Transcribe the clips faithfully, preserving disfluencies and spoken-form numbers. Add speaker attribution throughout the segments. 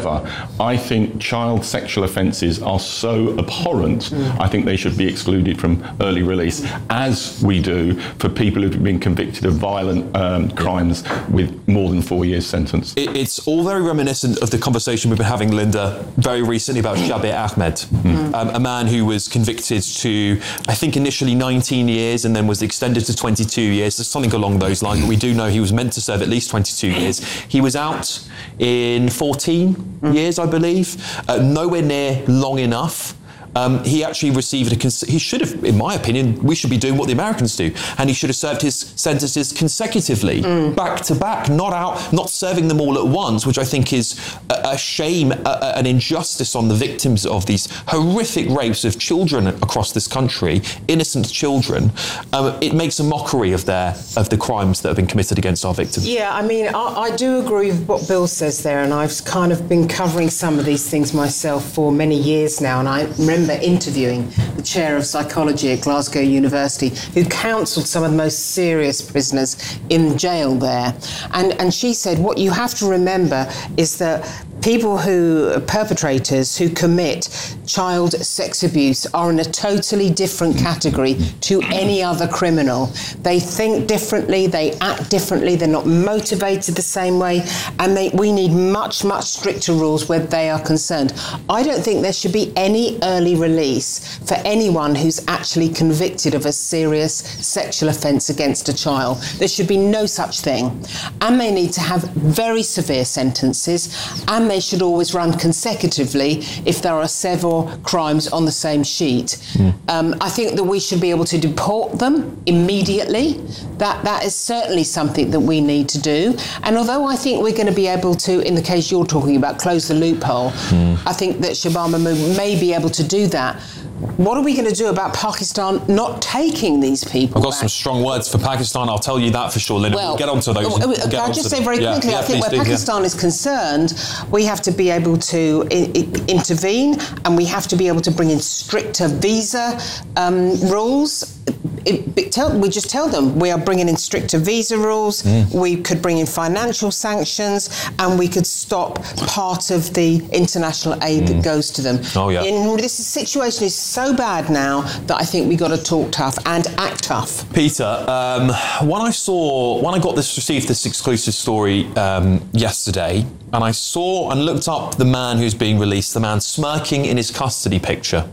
Speaker 1: However, I think child sexual offences are so abhorrent, mm. I think they should be excluded from early release, as we do for people who've been convicted of violent um, crimes with more than four years sentence.
Speaker 2: It, it's all very reminiscent of the conversation we've been having, Linda, very recently about Shabir Ahmed, mm. um, a man who was convicted to, I think, initially nineteen years and then was extended to twenty-two years, something along those lines. But we do know he was meant to serve at least twenty-two years. He was out in fourteen mm. years, I believe, uh, nowhere near long enough. Um, he actually received a, cons- he should have, in my opinion, we should be doing what the Americans do, and he should have served his sentences consecutively, mm. back to back, not out, not serving them all at once, which I think is a, a shame, a, a, an injustice on the victims of these horrific rapes of children across this country, innocent children. Um, it makes a mockery of their of the crimes that have been committed against our victims.
Speaker 3: Yeah, I mean, I, I do agree with what Bill says there, and I've kind of been covering some of these things myself for many years now, and I remember interviewing the chair of psychology at Glasgow University, who counselled some of the most serious prisoners in jail there. And, and she said, what you have to remember is that people who, perpetrators who commit child sex abuse are in a totally different category to any other criminal. They think differently, they act differently, they're not motivated the same way, and they, we need much, much stricter rules where they are concerned. I don't think there should be any early release for anyone who's actually convicted of a serious sexual offence against a child. There should be no such thing. And they need to have very severe sentences, and they should always run consecutively if there are several crimes on the same sheet. Mm. Um, I think that we should be able to deport them immediately. That that is certainly something that we need to do. And although I think we're going to be able to, in the case you're talking about, close the loophole, mm. I think that Shabir Mahmood may be able to do that. What are we going to do about Pakistan not taking these people
Speaker 2: I've got
Speaker 3: back?
Speaker 2: some strong words for Pakistan, I'll tell you that for sure, Linda.
Speaker 3: Well,
Speaker 2: we'll get onto those.
Speaker 3: I'll
Speaker 2: we'll
Speaker 3: I'll just say very quickly,
Speaker 2: yeah,
Speaker 3: I
Speaker 2: yeah,
Speaker 3: think where
Speaker 2: do,
Speaker 3: Pakistan
Speaker 2: yeah.
Speaker 3: is concerned, we have to be able to I- I- intervene, and we have to be able to bring in stricter visa um, rules. It, it tell, we just tell them we are bringing in stricter visa rules, mm. we could bring in financial sanctions, and we could stop part of the international aid mm. that goes to them.
Speaker 2: Oh, yeah.
Speaker 3: In, this situation is so bad now that I think we've got to talk tough and act tough.
Speaker 2: Peter, um, when I saw, when I got this, received this exclusive story um, yesterday, and I saw and looked up the man who's being released, the man smirking in his custody picture,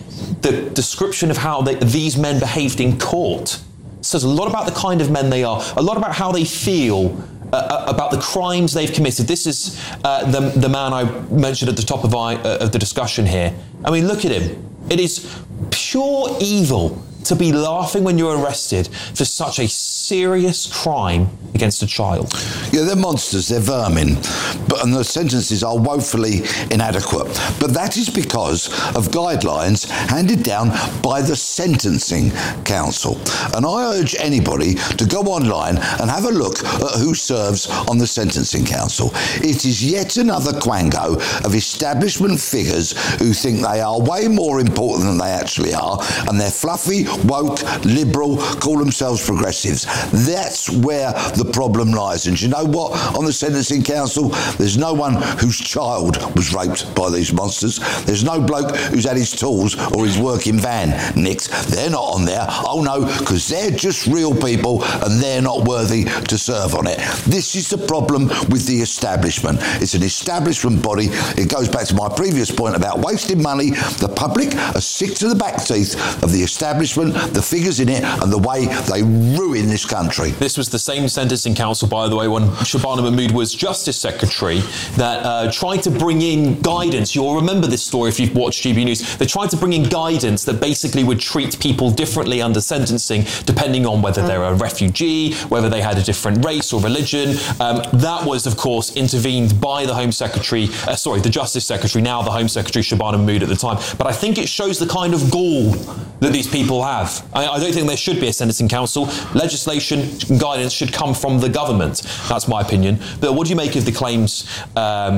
Speaker 2: the description of how they, these men behaved in court says a lot about the kind of men they are, a lot about how they feel uh, about the crimes they've committed. This is uh, the, the man I mentioned at the top of, I, uh, of the discussion here. I mean, look at him. It is pure evil to be laughing when you're arrested for such a serious crime against a child.
Speaker 4: Yeah, they're monsters, they're vermin, but and the sentences are woefully inadequate. But that is because of guidelines handed down by the Sentencing Council. And I urge anybody to go online and have a look at who serves on the Sentencing Council. It is yet another quango of establishment figures who think they are way more important than they actually are, and they're fluffy, woke, liberal, call themselves progressives. That's where the problem lies. And you know what? On the Sentencing Council, there's no one whose child was raped by these monsters. There's no bloke who's had his tools or his working van nicked. They're not on there. Oh no, because they're just real people and they're not worthy to serve on it. This is the problem with the establishment. It's an establishment body. It goes back to my previous point about wasting money. The public are sick to the back teeth of the establishment, the figures in it, and the way they ruin this country.
Speaker 2: This was the same Sentencing Council, by the way, when Shabana Mahmood was Justice Secretary, that uh, tried to bring in guidance. You'll remember this story if you've watched G B News. They tried to bring in guidance that basically would treat people differently under sentencing, depending on whether they're a refugee, whether they had a different race or religion. Um, that was, of course, intervened by the Home Secretary, uh, sorry, the Justice Secretary, now the Home Secretary, Shabana Mahmood at the time. But I think it shows the kind of gall that these people have. I, I don't think there should be a Sentencing Council. Legislation and guidance should come from the government. That's my opinion. But what do you make of the claims um,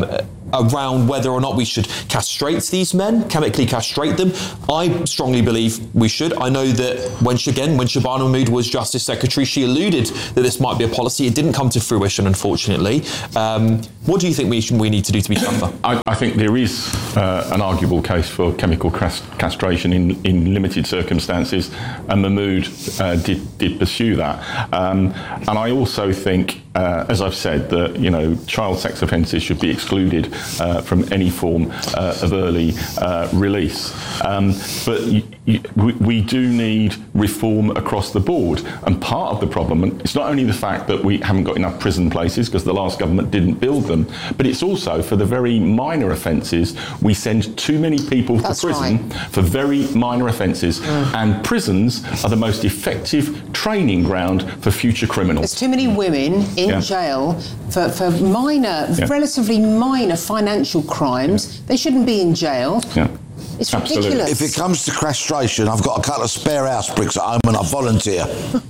Speaker 2: around whether or not we should castrate these men, chemically castrate them. I strongly believe we should. I know that when, again, when Shabana Mahmood was Justice Secretary, she alluded that this might be a policy. It didn't come to fruition, unfortunately. Um, what do you think we, should, we need to do to be tougher?
Speaker 1: I, I think there is uh, an arguable case for chemical castration in, in limited circumstances, and Mahmood uh, did, did pursue that. Um, and I also think, uh, as I've said, that, you know, child sex offences should be excluded Uh, from any form uh, of early uh, release. Um, but y- y- we, we do need reform across the board. And part of the problem, and it's not only the fact that we haven't got enough prison places because the last government didn't build them, but it's also for the very minor offences. We send too many people
Speaker 3: That's
Speaker 1: to prison
Speaker 3: right.
Speaker 1: for very minor offences. Mm. And prisons are the most effective training ground for future criminals.
Speaker 3: There's too many women in
Speaker 1: Yeah.
Speaker 3: jail for, for minor,
Speaker 1: Yeah.
Speaker 3: relatively minor financial crimes. Yeah. They shouldn't be in jail.
Speaker 1: Yeah.
Speaker 3: It's
Speaker 1: Absolutely.
Speaker 3: ridiculous.
Speaker 4: If it comes to castration, I've got a couple of spare house bricks at home and I volunteer.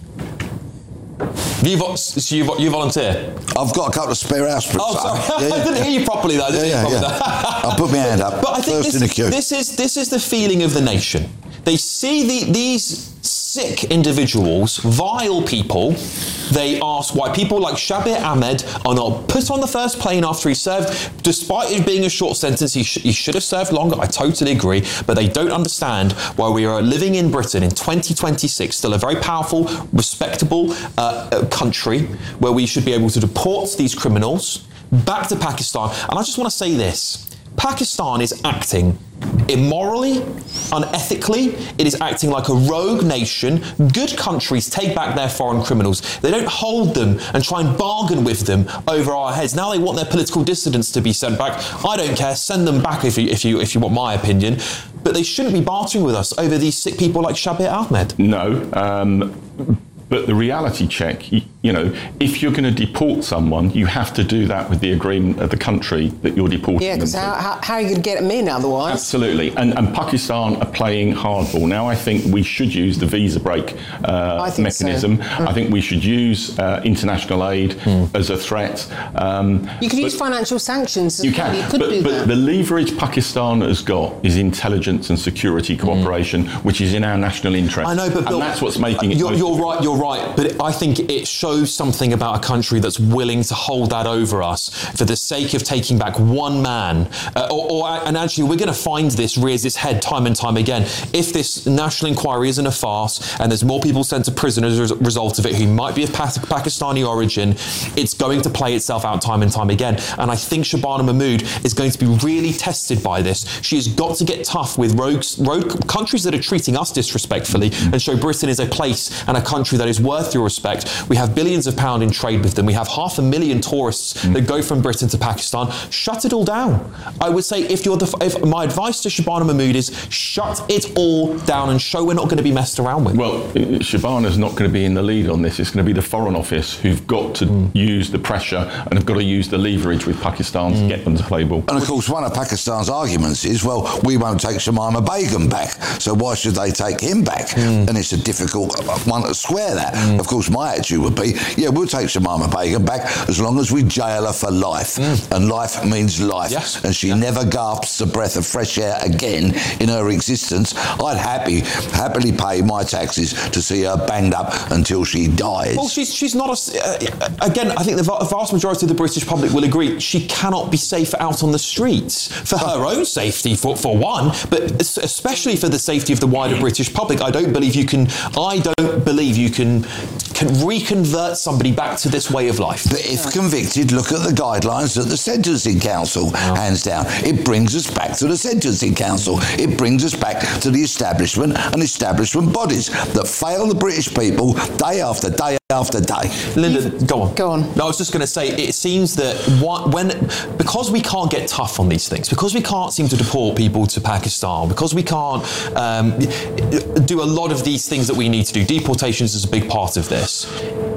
Speaker 2: You, vo- so you, vo- you volunteer?
Speaker 4: I've got a couple of spare house bricks.
Speaker 2: Oh,
Speaker 4: at
Speaker 2: sorry.
Speaker 4: home. Yeah, yeah.
Speaker 2: I didn't hear you properly, though. I didn't
Speaker 4: Yeah,
Speaker 2: hear you
Speaker 4: yeah,
Speaker 2: properly
Speaker 4: yeah.
Speaker 2: though.
Speaker 4: I'll put my hand up.
Speaker 2: But I think
Speaker 4: first
Speaker 2: this,
Speaker 4: in the queue.
Speaker 2: this is this is the feeling of the nation. They see the, these sick individuals, vile people. They ask why people like Shabir Ahmed are not put on the first plane after he served. Despite it being a short sentence, he, sh- he should have served longer. I totally agree. But they don't understand why we are living in Britain in twenty twenty-six, still a very powerful, respectable uh, country, where we should be able to deport these criminals back to Pakistan. And I just want to say this. Pakistan is acting immorally, unethically. It is acting like a rogue nation. Good countries take back their foreign criminals. They don't hold them and try and bargain with them over our heads. Now they want their political dissidents to be sent back. I don't care. Send them back if you, if you, if you want my opinion. But they shouldn't be bartering with us over these sick people like Shabir Ahmed.
Speaker 1: No. Um, But the reality check, you, you know, if you're going to deport someone, you have to do that with the agreement of the country that you're deporting
Speaker 3: Yeah,
Speaker 1: them
Speaker 3: because
Speaker 1: to.
Speaker 3: how, how, how are you going to get them in otherwise?
Speaker 1: Absolutely. And, and Pakistan are playing hardball. Now, I think we should use the visa break uh,
Speaker 3: I think
Speaker 1: mechanism.
Speaker 3: so. Mm.
Speaker 1: I think we should use uh, international aid mm. as a threat. Um,
Speaker 3: you could use financial sanctions as
Speaker 1: You
Speaker 3: well.
Speaker 1: can.
Speaker 3: You could
Speaker 1: but,
Speaker 3: do
Speaker 1: but
Speaker 3: that.
Speaker 1: the leverage Pakistan has got is intelligence and security cooperation, mm. which is in our national interest.
Speaker 2: I know, but Bill,
Speaker 1: and that's what's making it.
Speaker 2: You're,
Speaker 1: most
Speaker 2: you're right. You're right. But I think it shows something about a country that's willing to hold that over us for the sake of taking back one man. Uh, or, or, and actually, we're going to find this rears its head time and time again. If this national inquiry isn't a farce and there's more people sent to prison as a result of it who might be of Pakistani origin, it's going to play itself out time and time again. And I think Shabana Mahmood is going to be really tested by this. She has got to get tough with rogues, rogue countries that are treating us disrespectfully and show Britain is a place and a country that is worth your respect. We have billions of pounds in trade with them. We have half a million tourists mm. that go from Britain to Pakistan. Shut it all down. I would say if you're the, if my advice to Shabana Mahmood is shut it all down and show we're not going to be messed around with.
Speaker 1: Well, Shabana's not going to be in the lead on this. It's going to be the Foreign Office who've got to mm. use the pressure and have got to use the leverage with Pakistan mm. to get them to play ball.
Speaker 4: And of course, one of Pakistan's arguments is, well, we won't take Shamima Begum back, so why should they take him back? Mm. And it's a difficult one to square that. Mm. Of course, my attitude would be, yeah, we'll take Shamima Begum back as long as we jail her for life. Mm. And life means life.
Speaker 2: Yes.
Speaker 4: And she yeah. never gasps a breath of fresh air again in her existence. I'd happy, happily pay my taxes to see her banged up until she dies.
Speaker 2: Well, she's she's not a... Uh, again, I think the vast majority of the British public will agree she cannot be safe out on the streets for her own safety, for, for one, but especially for the safety of the wider British public. I don't believe you can... I don't believe you can, can reconvert somebody back to this way of life.
Speaker 4: But if convicted, look at the guidelines that the Sentencing Council wow. hands down. It brings us back to the Sentencing Council. It brings us back to the establishment and establishment bodies that fail the British people day after day after day.
Speaker 2: Linda, go on.
Speaker 3: Go on.
Speaker 2: No, I was just going to say, it seems that what, when, because we can't get tough on these things, because we can't seem to deport people to Pakistan, because we can't um, do a lot of these things that we need to do, deportations is a big part of this.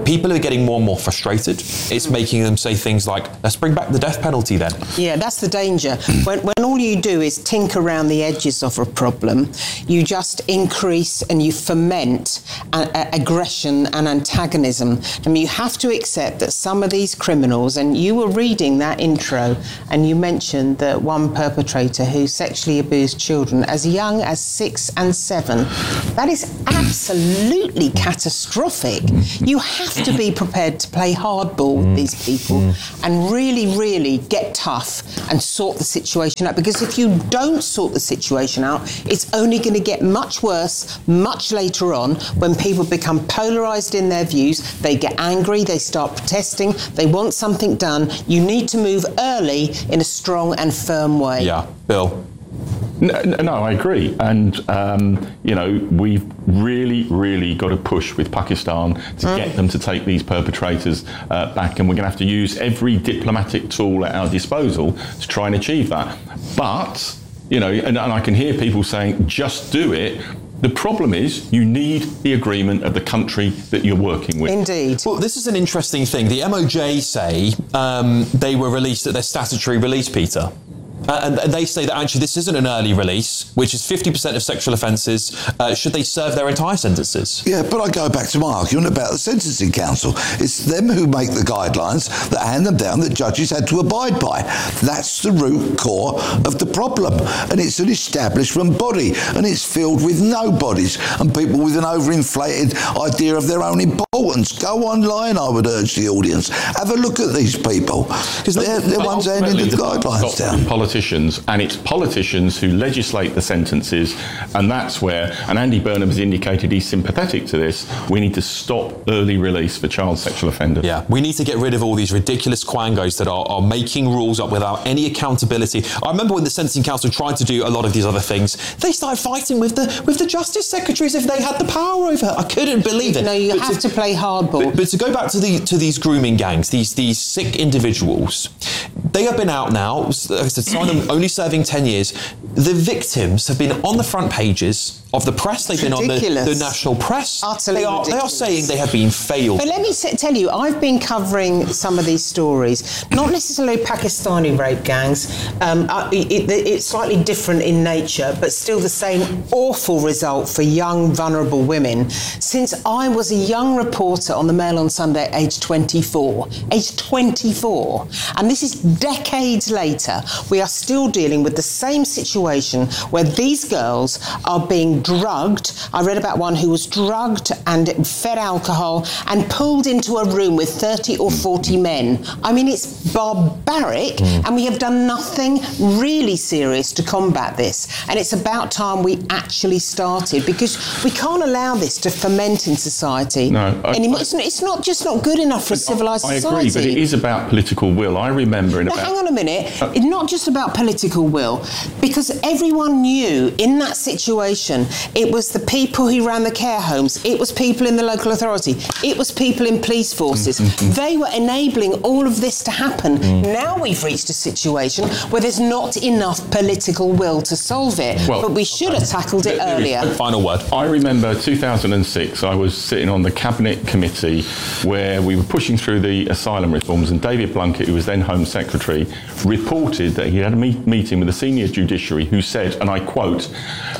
Speaker 2: people are getting more and more frustrated. It's making them say things like, let's bring back the death penalty then.
Speaker 3: Yeah, that's the danger. When, when all you do is tinker around the edges of a problem, you just increase and you foment a, a, aggression and antagonism. I mean, you have to accept that some of these criminals, and you were reading that intro and you mentioned that one perpetrator who sexually abused children as young as six and seven. That is absolutely catastrophic. You have to be prepared to play hardball with these people and really, really get tough and sort the situation out, because if you don't sort the situation out, it's only going to get much worse much later on when people become polarised in their views. They get angry, they start protesting, they want something done. You need to move early in a strong and firm way.
Speaker 2: Yeah, Bill.
Speaker 1: No, no, I agree. And, um, you know, we've really, really got to push with Pakistan to mm. get them to take these perpetrators uh, back. And we're going to have to use every diplomatic tool at our disposal to try and achieve that. But, you know, and, and I can hear people saying, just do it. The problem is you need the agreement of the country that you're working with.
Speaker 3: Indeed.
Speaker 2: Well, this is an interesting thing. The M O J say um, they were released at their statutory release, Peter. Uh, and, and they say that actually this isn't an early release, which is fifty percent of sexual offences. Uh, should they serve their entire sentences?
Speaker 4: Yeah, but I go back to my argument about the Sentencing Council. It's them who make the guidelines that hand them down that judges had to abide by. That's the root core of the problem. And it's an establishment body, and it's filled with nobodies and people with an overinflated idea of their own importance. Go online, I would urge the audience. Have a look at these people. Because they're, they're ones handing the guidelines down.
Speaker 1: Politicians, and it's politicians who legislate the sentences, and that's where, and Andy Burnham has indicated he's sympathetic to this, we need to stop early release for child sexual offenders.
Speaker 2: Yeah, we need to get rid of all these ridiculous quangos that are, are making rules up without any accountability. I remember when the Sentencing Council tried to do a lot of these other things, they started fighting with the with the Justice Secretaries if they had the power over it. I couldn't believe it.
Speaker 3: No, you
Speaker 2: but
Speaker 3: have
Speaker 2: to,
Speaker 3: to play hardball.
Speaker 2: But, but to go back to the to these grooming gangs, these these sick individuals, they have been out now, like I said, some of them only serving ten years. The victims have been on the front pages of the press. They've been
Speaker 3: ridiculous.
Speaker 2: on the, the national press.
Speaker 3: Utterly
Speaker 2: they are
Speaker 3: ridiculous.
Speaker 2: They are saying they have been failed.
Speaker 3: But let me t- tell you, I've been covering some of these stories, not necessarily Pakistani rape gangs. Um, it, it, it's slightly different in nature, but still the same awful result for young, vulnerable women. Since I was a young reporter on the Mail on Sunday, age twenty-four, age twenty-four, and this is decades later, we are still dealing with the same situation where these girls are being drugged. I read about one who was drugged and fed alcohol and pulled into a room with thirty or forty men. I mean, it's barbaric, mm. and we have done nothing really serious to combat this. And it's about time we actually started, because we can't allow this to ferment in society
Speaker 1: no, I,
Speaker 3: anymore.
Speaker 1: I,
Speaker 3: it's, not, it's not just not good enough for a civilised
Speaker 1: I
Speaker 3: society.
Speaker 1: agree, but it is about political will. I remember in
Speaker 3: now,
Speaker 1: about...
Speaker 3: hang on a minute. Uh, it's not just about political will, because everyone knew in that situation it was the people who ran the care homes, it was people in the local authority, it was people in police forces. They were enabling all of this to happen. Mm. Now we've reached a situation where there's not enough political will to solve it, well, but we should have tackled it there, earlier.
Speaker 2: Final word.
Speaker 1: I remember two thousand six, I was sitting on the Cabinet Committee where we were pushing through the asylum reforms, and David Blunkett, who was then Home Secretary, reported that he had a meet- meeting with the senior judiciary who said, and I quote,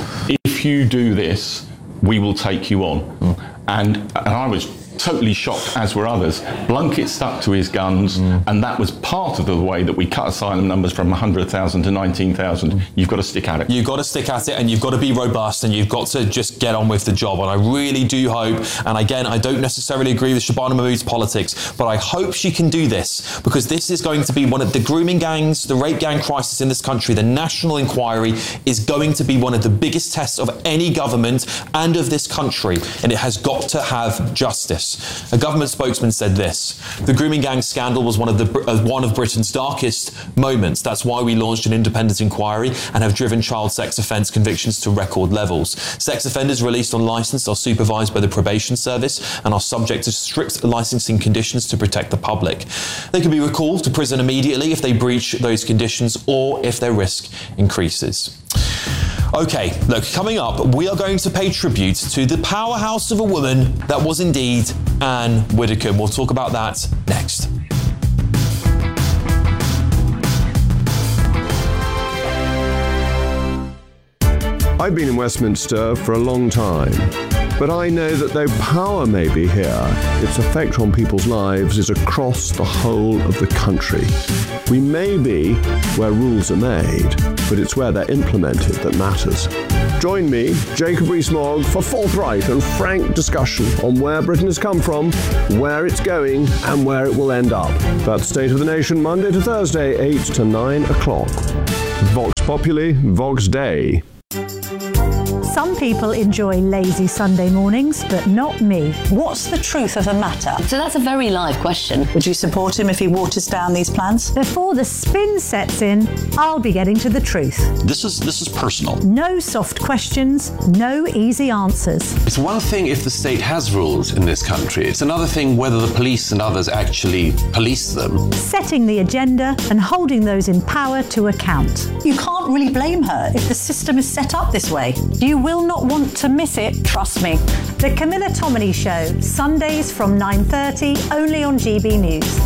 Speaker 1: "If you do this, we will take you on." Mm. And, and I was totally shocked, as were others. Blunkett stuck to his guns, mm. and that was part of the way that we cut asylum numbers from one hundred thousand to nineteen thousand. Mm. You've got to stick at it.
Speaker 2: You've got to stick at it, and you've got to be robust, and you've got to just get on with the job. And I really do hope, and again, I don't necessarily agree with Shabana Mahmood's politics, but I hope she can do this, because this is going to be one of the grooming gangs, the rape gang crisis in this country. The national inquiry is going to be one of the biggest tests of any government and of this country, and it has got to have justice. A government spokesman said this: "The grooming gang scandal was one of the uh, one of Britain's darkest moments. That's why we launched an independent inquiry and have driven child sex offence convictions to record levels. Sex offenders released on licence are supervised by the probation service and are subject to strict licensing conditions to protect the public. They can be recalled to prison immediately if they breach those conditions or if their risk increases." Okay, look, coming up, we are going to pay tribute to the powerhouse of a woman that was indeed Anne Widdecombe. We'll talk about that next.
Speaker 5: I've been in Westminster for a long time, but I know that though power may be here, its effect on people's lives is across the whole of the country. We may be where rules are made, but it's where they're implemented that matters. Join me, Jacob Rees-Mogg, for forthright and frank discussion on where Britain has come from, where it's going, and where it will end up. That's State of the Nation, Monday to Thursday, eight to nine o'clock. Vox Populi, Vox Dei.
Speaker 6: Some people enjoy lazy Sunday mornings, but not me.
Speaker 7: What's the truth of the matter?
Speaker 8: So that's a very live question.
Speaker 7: Would you support him if he waters down these plans?
Speaker 6: Before the spin sets in, I'll be getting to the truth.
Speaker 9: This is this is personal.
Speaker 6: No soft questions, no easy answers.
Speaker 10: It's one thing if the state has rules in this country. It's another thing whether the police and others actually police them.
Speaker 6: Setting the agenda and holding those in power to account.
Speaker 7: You can't really blame her if the system is set up this way.
Speaker 6: You will not want to miss it, trust me. The Camilla Tominey Show, Sundays from nine thirty, only on G B News.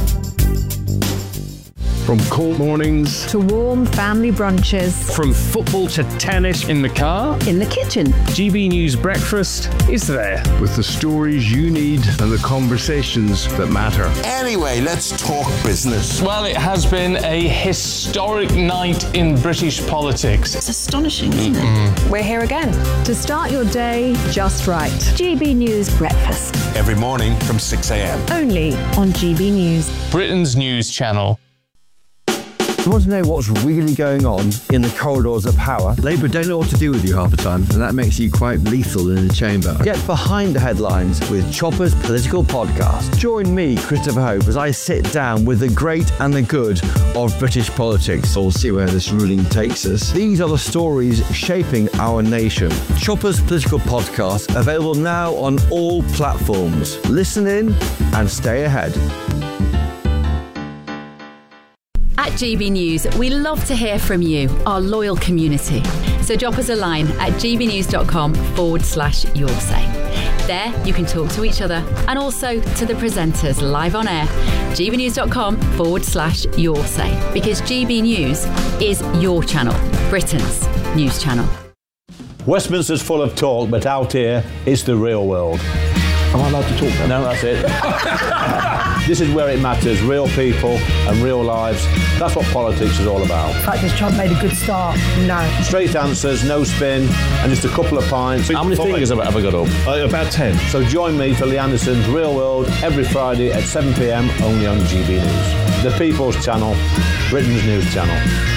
Speaker 11: From cold mornings
Speaker 12: to warm family brunches,
Speaker 11: from football to tennis in the car,
Speaker 12: in the kitchen,
Speaker 11: G B News Breakfast is there with the stories you need and the conversations that matter.
Speaker 13: Anyway, let's talk business.
Speaker 14: Well, it has been a historic night in British politics.
Speaker 7: It's astonishing, isn't it?
Speaker 12: We're here again to start your day just right. G B News Breakfast.
Speaker 13: Every morning from six a.m.
Speaker 12: Only on G B News.
Speaker 14: Britain's news channel.
Speaker 15: You want to know what's really going on in the corridors of power? Labour don't know what to do with you half the time, and that makes you quite lethal in the chamber. Get behind the headlines with Chopper's Political Podcast. Join me, Christopher Hope, as I sit down with the great and the good of British politics. We'll see where this ruling takes us. These are the stories shaping our nation. Chopper's Political Podcast, available now on all platforms. Listen in and stay ahead.
Speaker 16: At G B News, we love to hear from you, our loyal community. So drop us a line at gbnews.com forward slash your say. There, you can talk to each other and also to the presenters live on air. gbnews.com forward slash your say. Because G B News is your channel, Britain's news channel.
Speaker 17: Westminster's full of talk, but out here, it's the real world.
Speaker 15: Am I allowed to talk now?
Speaker 17: No, that's it. This is where it matters, real people and real lives. That's what politics is all about.
Speaker 18: In fact, has Trump made a good start? No.
Speaker 17: Straight answers, no spin, and just a couple of pints. How many fingers have I ever got up?
Speaker 5: Uh, about ten.
Speaker 17: So join me for Lee Anderson's Real World every Friday at seven p.m. only on G B News. The People's Channel, Britain's news channel.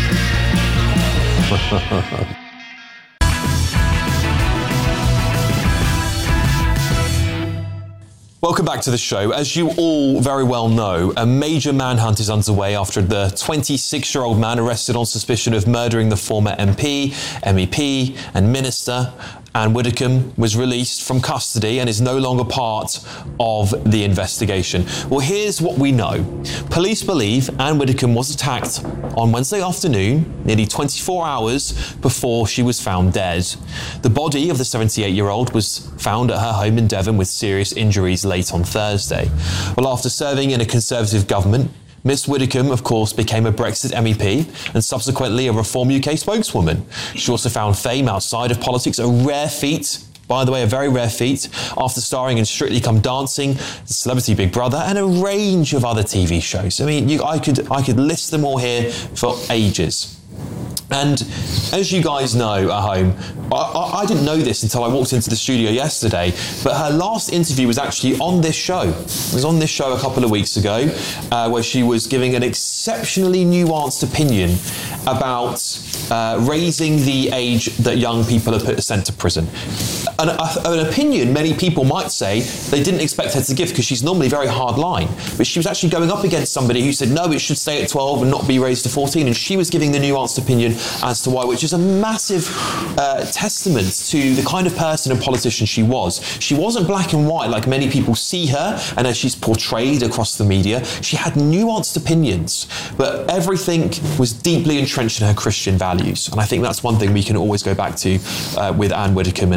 Speaker 2: Welcome back to the show. As you all very well know, a major manhunt is underway after the twenty-six-year-old man arrested on suspicion of murdering the former M P, M E P and Minister Anne Widdecombe was released from custody and is no longer part of the investigation. Well, here's what we know. Police believe Anne Widdecombe was attacked on Wednesday afternoon, nearly twenty-four hours before she was found dead. The body of the seventy-eight-year-old was found at her home in Devon with serious injuries late on Thursday. Well, after serving in a Conservative government, Miss Widdecombe, of course, became a Brexit M E P and subsequently a Reform U K spokeswoman. She also found fame outside of politics, a rare feat, by the way, a very rare feat, after starring in Strictly Come Dancing, Celebrity Big Brother, and a range of other T V shows. I mean, you, I could I could list them all here for ages. And as you guys know at home, I, I, I didn't know this until I walked into the studio yesterday, but her last interview was actually on this show. It was on this show a couple of weeks ago, uh, where she was giving an exceptionally nuanced opinion about uh, raising the age that young people are put, sent to prison. An, a, an opinion many people might say they didn't expect her to give because she's normally very hard line, but she was actually going up against somebody who said, no, it should stay at twelve and not be raised to fourteen, and she was giving the nuanced opinion as to why, which is a massive uh, testament to the kind of person and politician she was. She wasn't black and white like many people see her, and as she's portrayed across the media, she had nuanced opinions, but everything was deeply entrenched in her Christian values. And I think that's one thing we can always go back to uh, with Anne Widdecombe and her incredible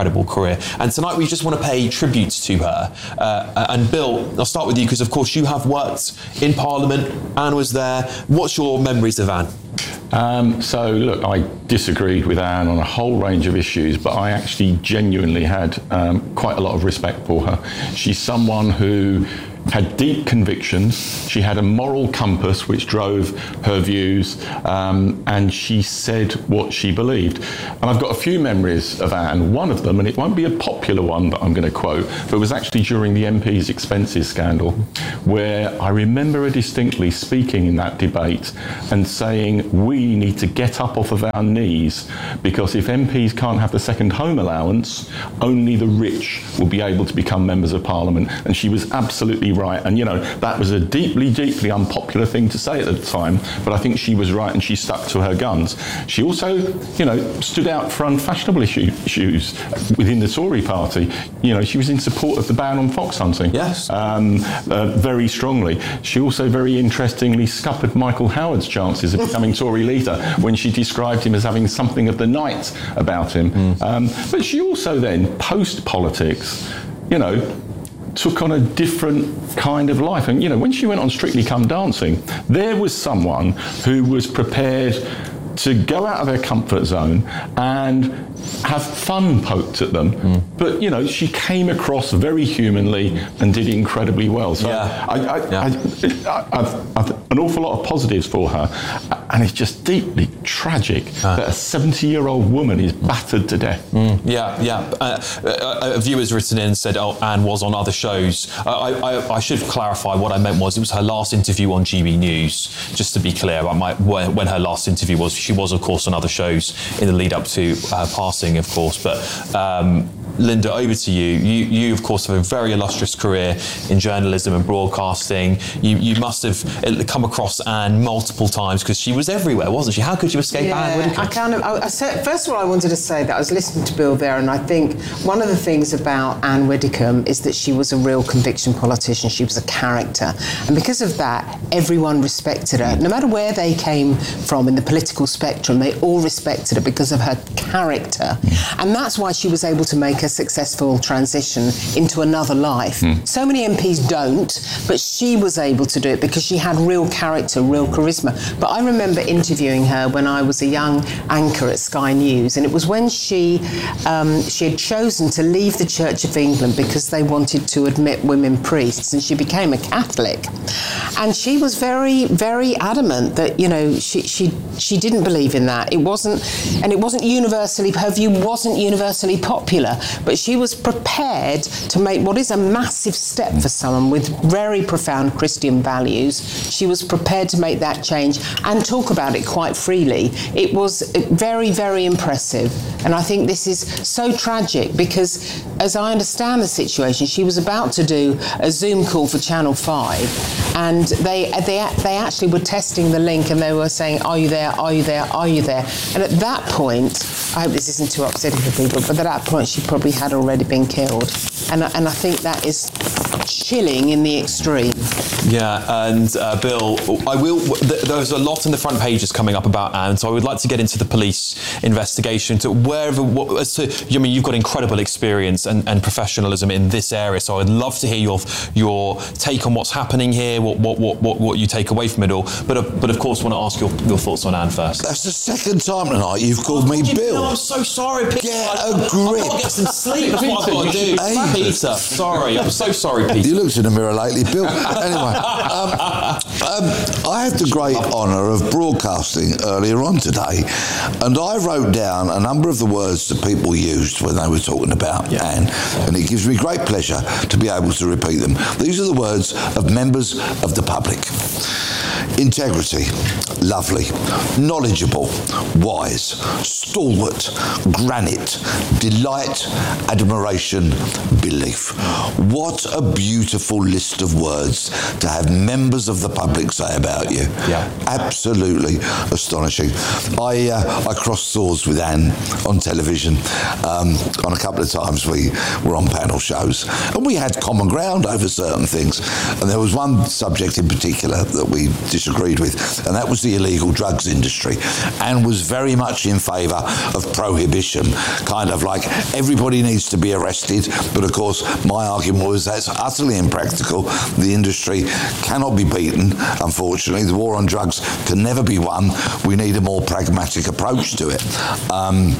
Speaker 2: incredible career. And tonight we just want to pay tribute to her. Uh, and Bill, I'll start with you because, of course, you have worked in Parliament. Anne was there. What's your memories of Anne?
Speaker 1: Um, so, look, I disagreed with Anne on a whole range of issues, but I actually genuinely had um, quite a lot of respect for her. She's someone who had deep convictions. She had a moral compass which drove her views, um, and she said what she believed. And I've got a few memories of Anne. One of them, and it won't be a popular one that I'm going to quote, but it was actually during the M P's expenses scandal, where I remember her distinctly speaking in that debate and saying, we need to get up off of our knees, because if M Ps can't have the second home allowance, only the rich will be able to become members of Parliament. And she was absolutely right. And, you know, that was a deeply, deeply unpopular thing to say at the time, but I think she was right and she stuck to her guns. She also, you know, stood out for unfashionable issue, issues within the Tory party. You know, she was in support of the ban on fox hunting.
Speaker 2: Yes.
Speaker 1: Um, uh, very strongly. She also very interestingly scuppered Michael Howard's chances of becoming Tory leader when she described him as having something of the night about him. Mm. Um, but she also then, post-politics, you know, took on a different kind of life. And, you know, when she went on Strictly Come Dancing, there was someone who was prepared to go out of their comfort zone and have fun poked at them. Mm. But, you know, she came across very humanly and did incredibly well. So
Speaker 2: yeah.
Speaker 1: I, I,
Speaker 2: yeah.
Speaker 1: I, I, I've, I've an awful lot of positives for her. And it's just deeply tragic uh. that a seventy-year-old woman is battered to death.
Speaker 2: Mm. Yeah, yeah. Uh, a, a viewer's written in and said, oh, Anne was on other shows. Uh, I, I, I should clarify what I meant was it was her last interview on G B News. Just to be clear about my, when, when her last interview was. She was, of course, on other shows in the lead up to uh, passing, of course. But um, Linda, over to you. You, you, of course, have a very illustrious career in journalism and broadcasting. You, you must have come across Anne multiple times because she was everywhere, wasn't she? How could you escape
Speaker 3: yeah,
Speaker 2: Anne Widdecombe?
Speaker 3: I kind of. I, I said, first of all, I wanted to say that I was listening to Bill there, and I think one of the things about Anne Widdecombe is that she was a real conviction politician. She was a character, and because of that, everyone respected her, no matter where they came from in the political spectrum. They all respected her because of her character, and that's why she was able to make a successful transition into another life. Mm. So many M Ps don't, but she was able to do it because she had real character, real charisma. But I remember interviewing her when I was a young anchor at Sky News, and it was when she um, she had chosen to leave the Church of England because they wanted to admit women priests, and she became a Catholic. And she was very, very adamant that, you know, she she she didn't believe in that. It wasn't, and it wasn't universally, her view wasn't universally popular, but she was prepared to make what is a massive step for someone with very profound Christian values. She was prepared to make that change and talk about it quite freely. It was very, very impressive. And I think this is so tragic because, as I understand the situation, she was about to do a Zoom call for Channel five, and they they they actually were testing the link, and they were saying, are you there, are you there, are you there? And at that point, I hope this isn't too upsetting for people, but at that point she probably had already been killed. And, and I think that is chilling in the extreme.
Speaker 2: Yeah, and uh, Bill, I will. Th- there's a lot in the front pages coming up about Anne, so I would like to get into the police investigation to wherever. What, as to, I mean, you've got incredible experience and, and professionalism in this area, so I'd love to hear your your take on what's happening here, what what what what, what you take away from it all. But uh, but of course, want to ask your, your thoughts on Anne first.
Speaker 4: That's the second time tonight you've called me Bill.
Speaker 2: No, I'm so sorry, Peter.
Speaker 4: Get
Speaker 2: I,
Speaker 4: a grip.
Speaker 2: I've got to get some sleep. That's what I've got to do.
Speaker 4: Hey.
Speaker 2: Peter, sorry, I'm so sorry, Peter.
Speaker 4: You looked in the mirror lately, Bill. Anyway, um, um, I had the great honour of broadcasting earlier on today, and I wrote down a number of the words that people used when they were talking about yeah. Anne, and it gives me great pleasure to be able to repeat them. These are the words of members of the public. Integrity, lovely. Knowledgeable, wise. Stalwart, granite. Delight, admiration, belief. What a beautiful list of words to have members of the public say about you.
Speaker 2: Yeah.
Speaker 4: Absolutely astonishing. I uh, I crossed swords with Anne on television. Um, on a couple of times we were on panel shows, and we had common ground over certain things. And there was one subject in particular that we discussed disagreed with, and that was the illegal drugs industry, and was very much in favour of prohibition, kind of like everybody needs to be arrested. But of course, my argument was that's utterly impractical. The industry cannot be beaten, unfortunately. The war on drugs can never be won. We need a more pragmatic approach to it. Um,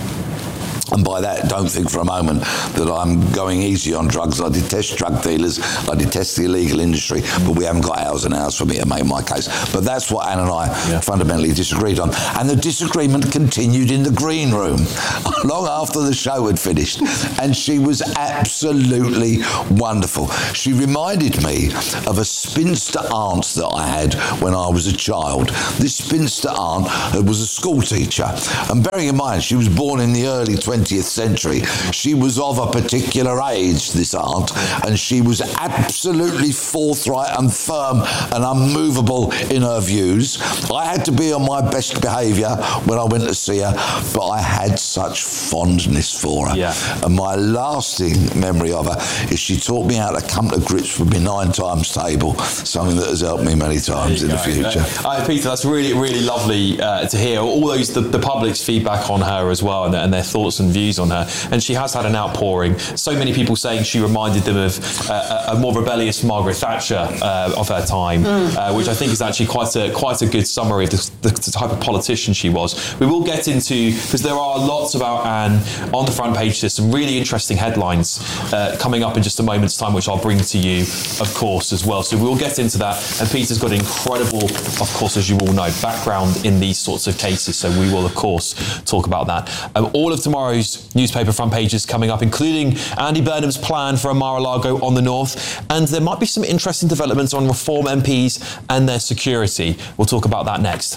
Speaker 4: And by that, don't think for a moment that I'm going easy on drugs. I detest drug dealers. I detest the illegal industry, but we haven't got hours and hours for me to make my case. But that's what Anne and I yeah. fundamentally disagreed on. And the disagreement continued in the green room long after the show had finished. And she was absolutely wonderful. She reminded me of a spinster aunt that I had when I was a child. This spinster aunt was a school teacher. And bearing in mind, she was born in the early twentieth century. She was of a particular age, this aunt, and she was absolutely forthright and firm and unmovable in her views. I had to be on my best behaviour when I went to see her, but I had such fondness for her. Yeah. And my lasting memory of her is she taught me how to come to grips with my nine times table, something that has helped me many times in go. the future.
Speaker 2: Uh, Peter, that's really, really lovely uh, to hear. All those, the, the public's feedback on her as well, and, and their thoughts and views on her, and she has had an outpouring. So many people saying she reminded them of uh, a more rebellious Margaret Thatcher uh, of her time, mm. uh, which I think is actually quite a quite a good summary of the, the, the type of politician she was. We will get into, because there are lots about Anne on the front page. There's some really interesting headlines uh, coming up in just a moment's time, which I'll bring to you, of course, as well. So we'll get into that. And Peter's got incredible, of course, as you all know, background in these sorts of cases. So we will, of course, talk about that. Um, all of tomorrow's newspaper front pages coming up, including Andy Burnham's plan for a Mar-a-Lago on the north, and there might be some interesting developments on Reform M Ps and their security. We'll talk about that next.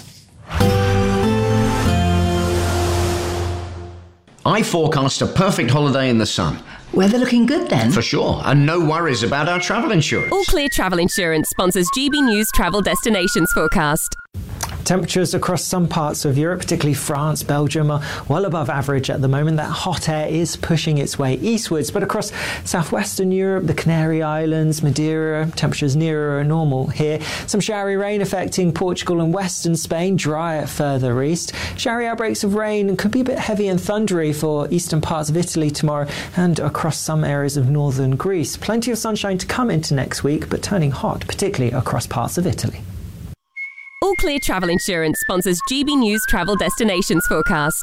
Speaker 9: I forecast a perfect holiday in the sun.
Speaker 19: Weather looking good then?
Speaker 9: For sure, and no worries about our travel insurance.
Speaker 20: All Clear Travel Insurance sponsors G B News Travel Destinations Forecast.
Speaker 21: Temperatures across some parts of Europe, particularly France, Belgium, are well above average at the moment. That hot air is pushing its way eastwards, but across southwestern Europe, the Canary Islands, Madeira, temperatures nearer normal here. Some showery rain affecting Portugal and western Spain, drier further east. Showery outbreaks of rain could be a bit heavy and thundery for eastern parts of Italy tomorrow and across some areas of northern Greece. Plenty of sunshine to come into next week, but turning hot, particularly across parts of Italy.
Speaker 20: All Clear Travel Insurance sponsors G B News Travel Destinations Forecast.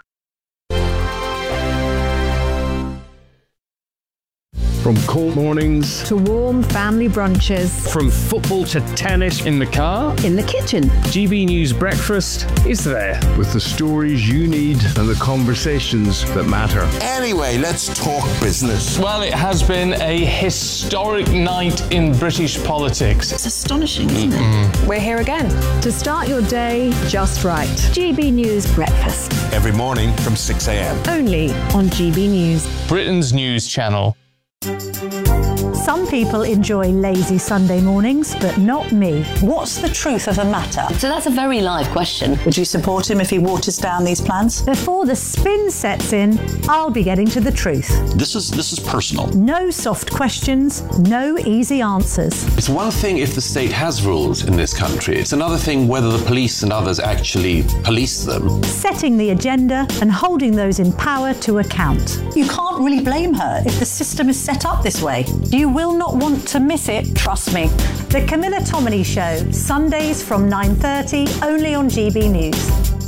Speaker 11: From cold mornings
Speaker 12: to warm family brunches,
Speaker 11: from football to tennis in the car,
Speaker 12: in the kitchen,
Speaker 11: G B News Breakfast is there with the stories you need and the conversations that matter.
Speaker 13: Anyway, let's talk business.
Speaker 14: Well, it has been a historic night in British politics.
Speaker 8: It's astonishing, isn't it?
Speaker 12: We're here again to start your day just right. G B News Breakfast.
Speaker 13: Every morning from six a.m.
Speaker 12: Only on G B News.
Speaker 14: Britain's news channel.
Speaker 6: Some people enjoy lazy Sunday mornings, but not me.
Speaker 7: What's the truth of the matter?
Speaker 8: So that's a very live question.
Speaker 7: Would you support him if he waters down these plans?
Speaker 6: Before the spin sets in, I'll be getting to the truth.
Speaker 22: This is this is personal.
Speaker 6: No soft questions, no easy answers.
Speaker 10: It's one thing if the state has rules in this country. It's another thing whether the police and others actually police them.
Speaker 6: Setting the agenda and holding those in power to account.
Speaker 7: You can't really blame her if the system is set up this way.
Speaker 6: You will not want to miss it, trust me. The Camilla Tominey Show, Sundays from nine thirty, only on G B News.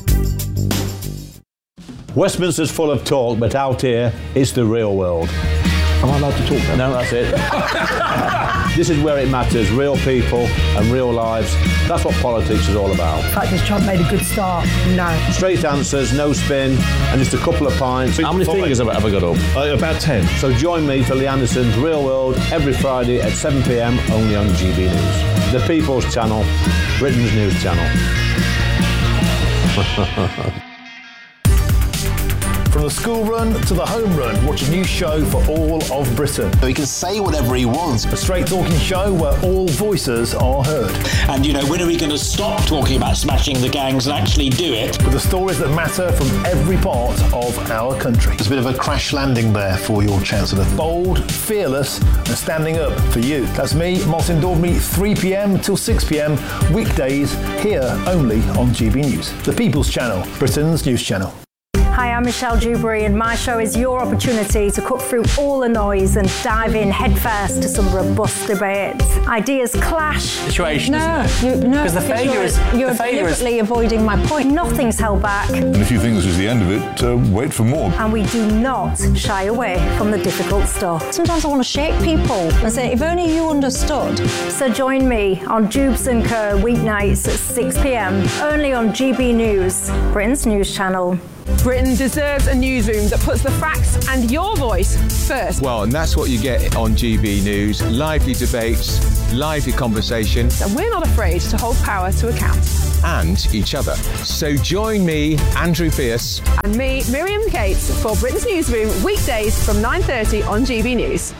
Speaker 17: Westminster's full of talk, but out here, it's the real world. Am I allowed to talk now? No, that's it. This is where it matters, real people and real lives. That's what politics is all about.
Speaker 18: In fact, this Trump made a good start. No.
Speaker 17: Straight answers, no spin, and just a couple of pints.
Speaker 23: How many fingers have I ever got up?
Speaker 17: Uh, about ten. So join me for Lee Anderson's Real World every Friday at seven p.m. only on G B News. The People's Channel, Britain's news channel.
Speaker 21: From
Speaker 19: the school run to the home run, watch a new show for all of Britain.
Speaker 22: So he can say whatever he wants.
Speaker 19: A straight talking show where all voices are heard.
Speaker 23: And, you know, when are we going to stop talking about smashing the gangs and actually do it?
Speaker 19: With the stories that matter from every part of our country.
Speaker 22: There's a bit of a crash landing there for your Chancellor.
Speaker 19: Bold, fearless and standing up for you. That's me, Martin Daubney, three p.m. till six p.m. weekdays here only on G B News. The People's Channel, Britain's news channel.
Speaker 24: Hi, I'm Michelle Dewberry and my show is your opportunity to cut through all the noise and dive in headfirst to some robust debates. Ideas clash.
Speaker 25: Situation,
Speaker 24: no,
Speaker 25: isn't it?
Speaker 24: You, no,
Speaker 25: because the failure
Speaker 24: you're,
Speaker 25: is
Speaker 24: you're
Speaker 25: the failure
Speaker 24: deliberately
Speaker 25: is...
Speaker 24: avoiding my point. Nothing's held back.
Speaker 26: And if you think this is the end of it, uh, wait for more.
Speaker 24: And we do not shy away from the difficult stuff.
Speaker 6: Sometimes I want to shake people and say, if only you understood.
Speaker 24: So join me on Jubes and Co weeknights at six p.m. only on G B News, Britain's news channel.
Speaker 27: Britain deserves a newsroom that puts the facts and your voice first.
Speaker 28: Well, and that's what you get on G B News. Lively debates, lively conversation.
Speaker 27: And we're not afraid to hold power to account.
Speaker 28: And each other. So join me, Andrew Pierce.
Speaker 27: And me, Miriam Cates, for Britain's Newsroom, weekdays from nine thirty on G B News.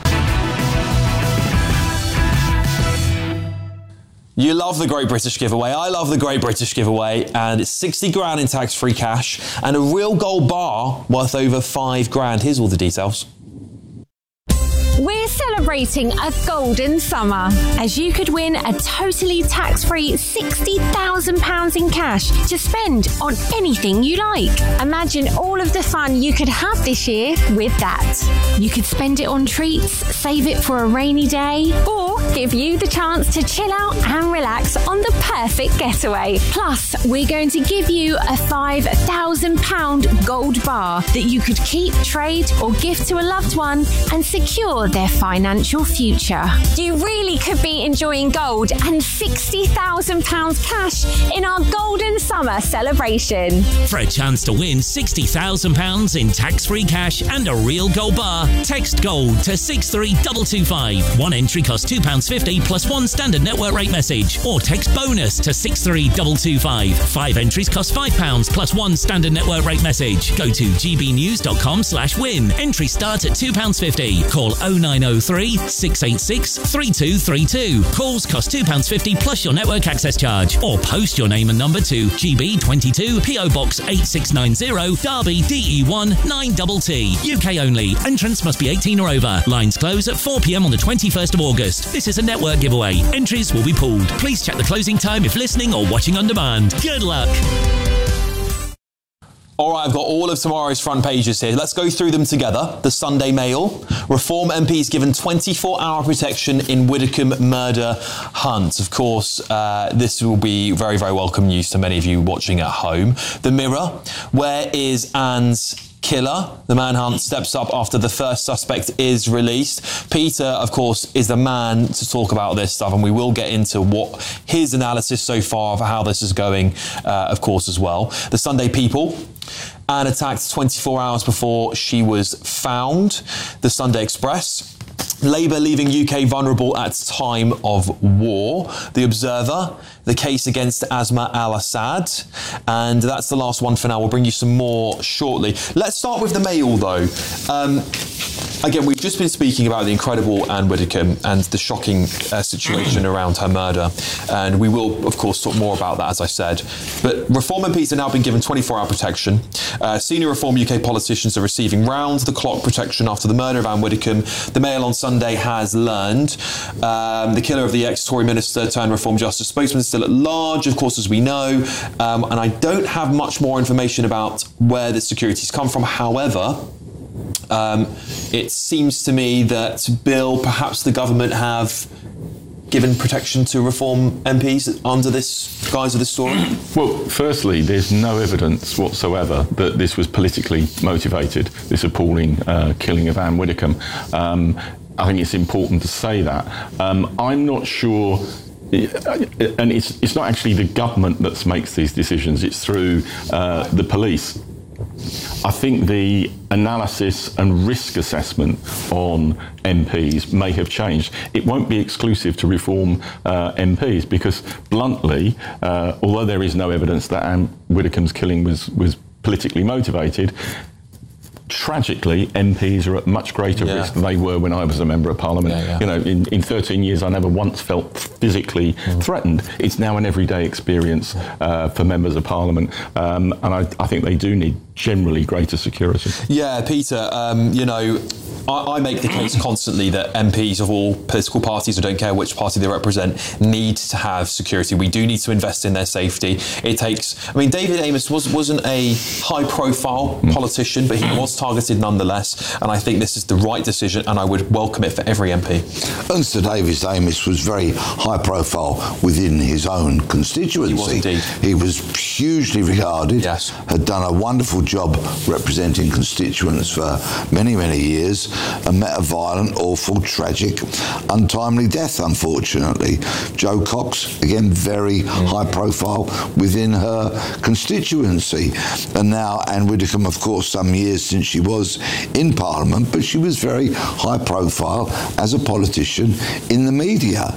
Speaker 2: You love the Great British Giveaway. I love the Great British Giveaway, and it's sixty grand in tax-free cash and a real gold bar worth over five grand. Here's all the details.
Speaker 29: We're celebrating a golden summer, as you could win a totally tax-free sixty thousand pounds in cash to spend on anything you like. Imagine all of the fun you could have this year with that. You could spend it on treats, save it for a rainy day, or give you the chance to chill out and relax on the perfect getaway. Plus, we're going to give you a five thousand pounds gold bar that you could keep, trade, or gift to a loved one and secure their financial future. You really could be enjoying gold and sixty thousand pounds cash in our golden summer celebration.
Speaker 30: For a chance to win sixty thousand pounds in tax-free cash and a real gold bar, text GOLD to six three two two five. One entry costs two pounds fifty plus one standard network rate message, or text BONUS to six three two two five. Five entries cost five pounds plus one standard network rate message. Go to gbnews.com slash win. Entry start at two pounds fifty. Call oh nine oh three, six eight six, three two three two. Calls cost two pounds fifty plus your network access charge. Or post your name and number to G B twenty-two, P O Box eight six nine zero, Derby, D E one nine T T. U K only. Entrance must be eighteen or over. Lines close at four p.m. on the twenty-first of August. This is a network giveaway. Entries will be pooled. Please check the closing time if listening or watching on demand. Good luck.
Speaker 2: All right, I've got all of tomorrow's front pages here. Let's go through them together. The Sunday Mail. Reform M Ps given twenty-four hour protection in Widdicombe murder hunt. Of course, uh, this will be very, very welcome news to many of you watching at home. The Mirror. Where is Anne's killer? The manhunt steps up after the first suspect is released. Peter, of course, is the man to talk about this stuff, and we will get into what his analysis so far of how this is going, uh, of course, as well. The Sunday People. Anne attacked twenty-four hours before she was found. The Sunday Express. Labour leaving U K vulnerable at time of war. The Observer. The case against Asma al-Assad. And that's the last one for now. We'll bring you some more shortly. Let's start with the Mail, though. Um, again, we've just been speaking about the incredible Anne Widdecombe and the shocking uh, situation around her murder. And we will, of course, talk more about that, as I said. But Reform M Ps have now been given twenty-four hour protection. Uh, senior Reform U K politicians are receiving round-the-clock protection after the murder of Anne Widdecombe. The Mail on Sunday has learned um, the killer of the ex-Tory minister turned Reform Justice spokesman still at large, of course, as we know. Um, and I don't have much more information about where the security's come from. However, um, it seems to me that Bill, perhaps the government have given protection to Reform M Ps under this guise of this story?
Speaker 1: Well, firstly, there's no evidence whatsoever that this was politically motivated, this appalling uh, killing of Anne Widdecombe. Um, I think it's important to say that. Um, I'm not sure... And it's it's not actually the government that makes these decisions, it's through uh, the police. I think the analysis and risk assessment on M Ps may have changed. It won't be exclusive to Reform uh, M Ps because, bluntly, uh, although there is no evidence that Anne Widdecombe's killing was, was politically motivated, tragically, M Ps are at much greater
Speaker 2: Yeah.
Speaker 1: risk than they were when I was a member of Parliament.
Speaker 2: Yeah, yeah.
Speaker 1: You know, in, in thirteen years, I never once felt physically mm. threatened. It's now an everyday experience uh, for members of Parliament, um, and I, I think they do need generally greater security.
Speaker 2: Yeah, Peter, um, you know, I, I make the case constantly that M Ps of all political parties, I don't care which party they represent, need to have security. We do need to invest in their safety. It takes, I mean, David Amess was, wasn't a high-profile mm. politician, but he was targeted nonetheless, and I think this is the right decision, and I would welcome it for every M P.
Speaker 3: And Sir David Amess was very high-profile within his own constituency.
Speaker 2: He was indeed.
Speaker 3: He was hugely regarded,
Speaker 2: yes.
Speaker 3: had done a wonderful job representing constituents for many, many years, and met a violent, awful, tragic, untimely death, unfortunately. Jo Cox, again, very mm. high profile within her constituency. And now Anne Widdecombe, of course, some years since she was in Parliament, but she was very high profile as a politician in the media.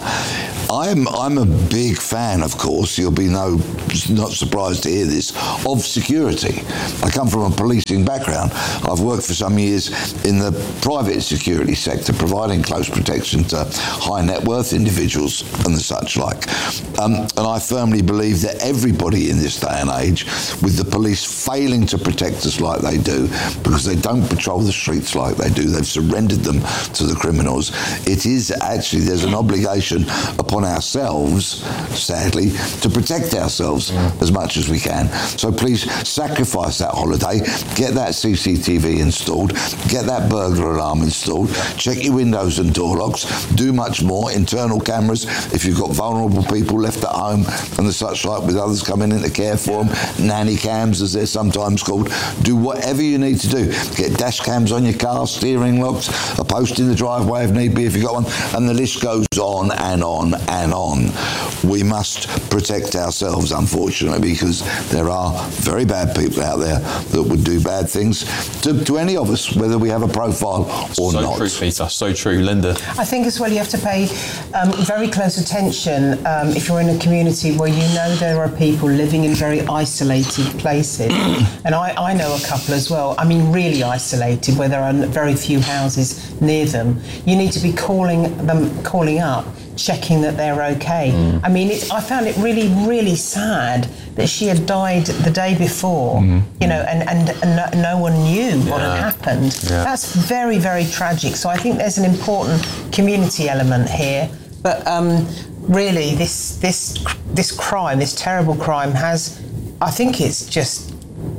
Speaker 3: I'm I'm a big fan, of course, you'll be no not surprised to hear this, of security. I come from a policing background. I've worked for some years in the private security sector, providing close protection to high net worth individuals and the such like. Um, and I firmly believe that everybody in this day and age, with the police failing to protect us like they do, because they don't patrol the streets like they do, they've surrendered them to the criminals, it is actually, there's an obligation upon ourselves, sadly, to protect ourselves mm. as much as we can. So please sacrifice that holiday, get that C C T V installed, get that burglar alarm installed, check your windows and door locks, do much more, internal cameras, if you've got vulnerable people left at home and the such like with others coming in to care for them, nanny cams as they're sometimes called, do whatever you need to do. Get dash cams on your car, steering locks, a post in the driveway if need be if you've got one, and the list goes on and on and on. We must protect ourselves, unfortunately, because there are very bad people out there that would do bad things to, to any of us, whether we have a profile or
Speaker 2: so
Speaker 3: not.
Speaker 2: So true, Peter, so true. Linda?
Speaker 18: I think as well you have to pay um, very close attention um, if you're in a community where you know there are people living in very isolated places. And I, I know a couple as well, I mean really isolated, where there are very few houses near them. You need to be calling them, calling up, checking that they're okay. Mm. I mean, it, I found it really, really sad that she had died the day before, mm. you know, and, and, and no, no one knew yeah. what had happened. Yeah. That's very, very tragic. So I think there's an important community element here. But um, really, this this this crime, this terrible crime, has, I think it's just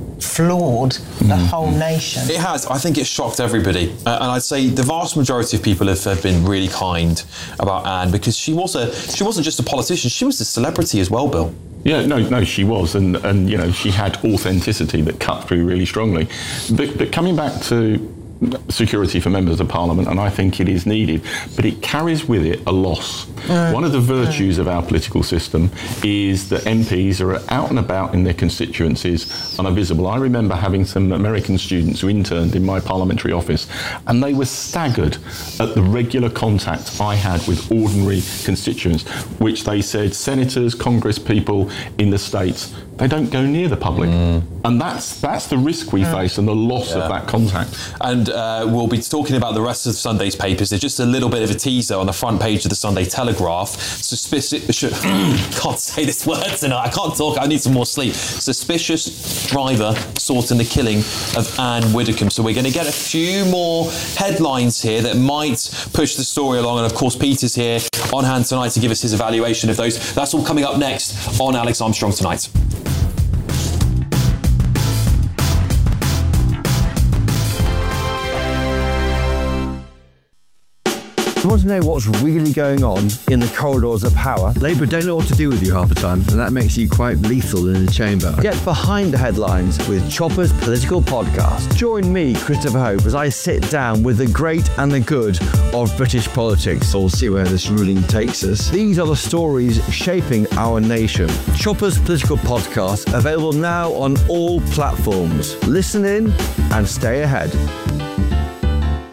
Speaker 18: flawed the mm. whole nation.
Speaker 2: It has. I think it shocked everybody. Uh, and I'd say the vast majority of people have, have been really kind about Anne, because she was a she wasn't just a politician, she was a celebrity as well, Bill.
Speaker 1: Yeah, no, no, she was, and, and you know, she had authenticity that cut through really strongly. But, but coming back to security for members of Parliament, and I think it is needed, but it carries with it a loss. Mm. One of the virtues mm. of our political system is that M Ps are out and about in their constituencies and are visible. I remember having some American students who interned in my parliamentary office, and they were staggered at the regular contact I had with ordinary constituents, which they said senators, Congress people in the States, they don't go near the public. Mm. And that's that's the risk we mm. face, and the loss yeah. of that contact.
Speaker 2: And uh, we'll be talking about the rest of Sunday's papers. There's just a little bit of a teaser on the front page of the Sunday Telegraph. Suspicious... can't say this word tonight. I can't talk. I need some more sleep. Suspicious driver sought in the killing of Anne Widdecombe. So we're going to get a few more headlines here that might push the story along. And of course, Peter's here on hand tonight to give us his evaluation of those. That's all coming up next on Alex Armstrong Tonight.
Speaker 4: If you want to know what's really going on in the corridors of power, Labour don't know what to do with you half the time, and that makes you quite lethal in the chamber. Get behind the headlines with Chopper's Political Podcast. Join me, Christopher Hope, as I sit down with the great and the good of British politics. We'll see where this ruling takes us. These are the stories shaping our nation. Chopper's Political Podcast, available now on all platforms. Listen in and stay ahead.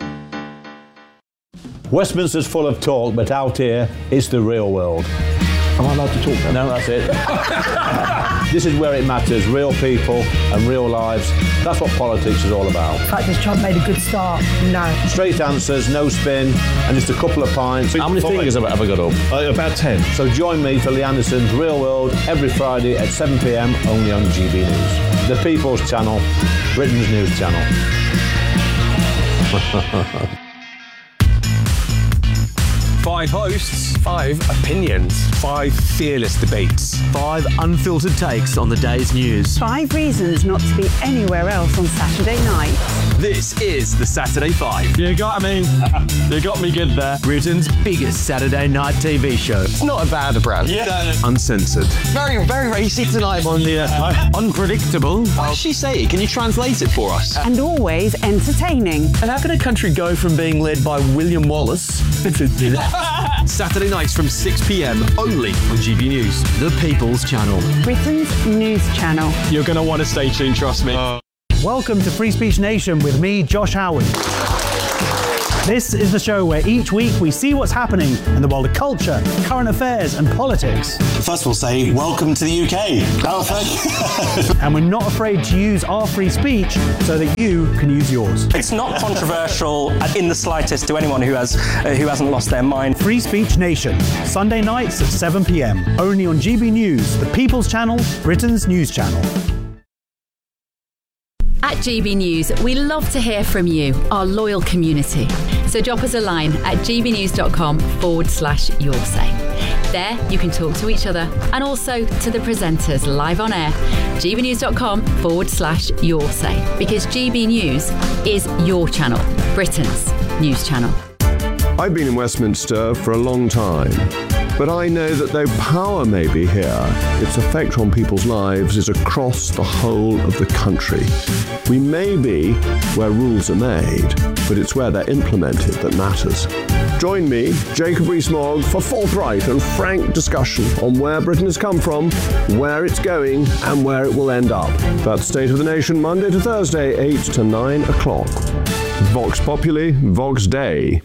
Speaker 17: Westminster's full of talk, but out here, it's the real world. Am I allowed to talk? No, that's it. This is where it matters. Real people and real lives. That's what politics is all about.
Speaker 5: In fact, has Trump made a good start? No.
Speaker 17: Straight answers, no spin, and just a couple of pints. How many fingers have I ever got up?
Speaker 26: Uh, about ten.
Speaker 17: So join me for Lee Anderson's Real World every Friday at seven p m only on G B News. The People's Channel, Britain's news channel.
Speaker 9: Five hosts, five opinions, five fearless debates,
Speaker 11: five unfiltered takes on the day's news.
Speaker 12: Five reasons not to be anywhere else on Saturday night.
Speaker 9: This is the Saturday Five.
Speaker 11: You got me. You got me good there. Britain's biggest Saturday night T V show.
Speaker 9: It's not a bad brand.
Speaker 11: Yeah.
Speaker 9: Uncensored.
Speaker 11: Very, very racy tonight on the uh, unpredictable.
Speaker 9: What does she say? Can you translate it for us?
Speaker 12: And always entertaining.
Speaker 11: And how can a country go from being led by William Wallace
Speaker 9: Saturday nights from six p m only on G B News.
Speaker 11: The People's Channel.
Speaker 12: Britain's news channel.
Speaker 9: You're going to want to stay tuned, trust me. Uh.
Speaker 13: Welcome to Free Speech Nation with me, Josh Howard. This is the show where each week we see what's happening in the world of culture, current affairs and politics.
Speaker 23: First we'll say welcome to the U K. Oh, thank you.
Speaker 13: And we're not afraid to use our free speech so that you can use yours.
Speaker 14: It's not controversial in the slightest to anyone who has uh, who hasn't lost their mind.
Speaker 13: Free Speech Nation, Sunday nights at seven p m only on G B News, the People's Channel, Britain's news channel.
Speaker 15: At G B News, we love to hear from you, our loyal community. So drop us a line at gbnews.com forward slash your say. There, you can talk to each other and also to the presenters live on air. gbnews.com forward slash your say. Because G B News is your channel, Britain's news channel.
Speaker 16: I've been in Westminster for a long time. But I know that though power may be here, its effect on people's lives is across the whole of the country. We may be where rules are made, but it's where they're implemented that matters. Join me, Jacob Rees-Mogg, for forthright and frank discussion on where Britain has come from, where it's going, and where it will end up. That's State of the Nation, Monday to Thursday, eight to nine o'clock. Vox Populi, Vox Dei.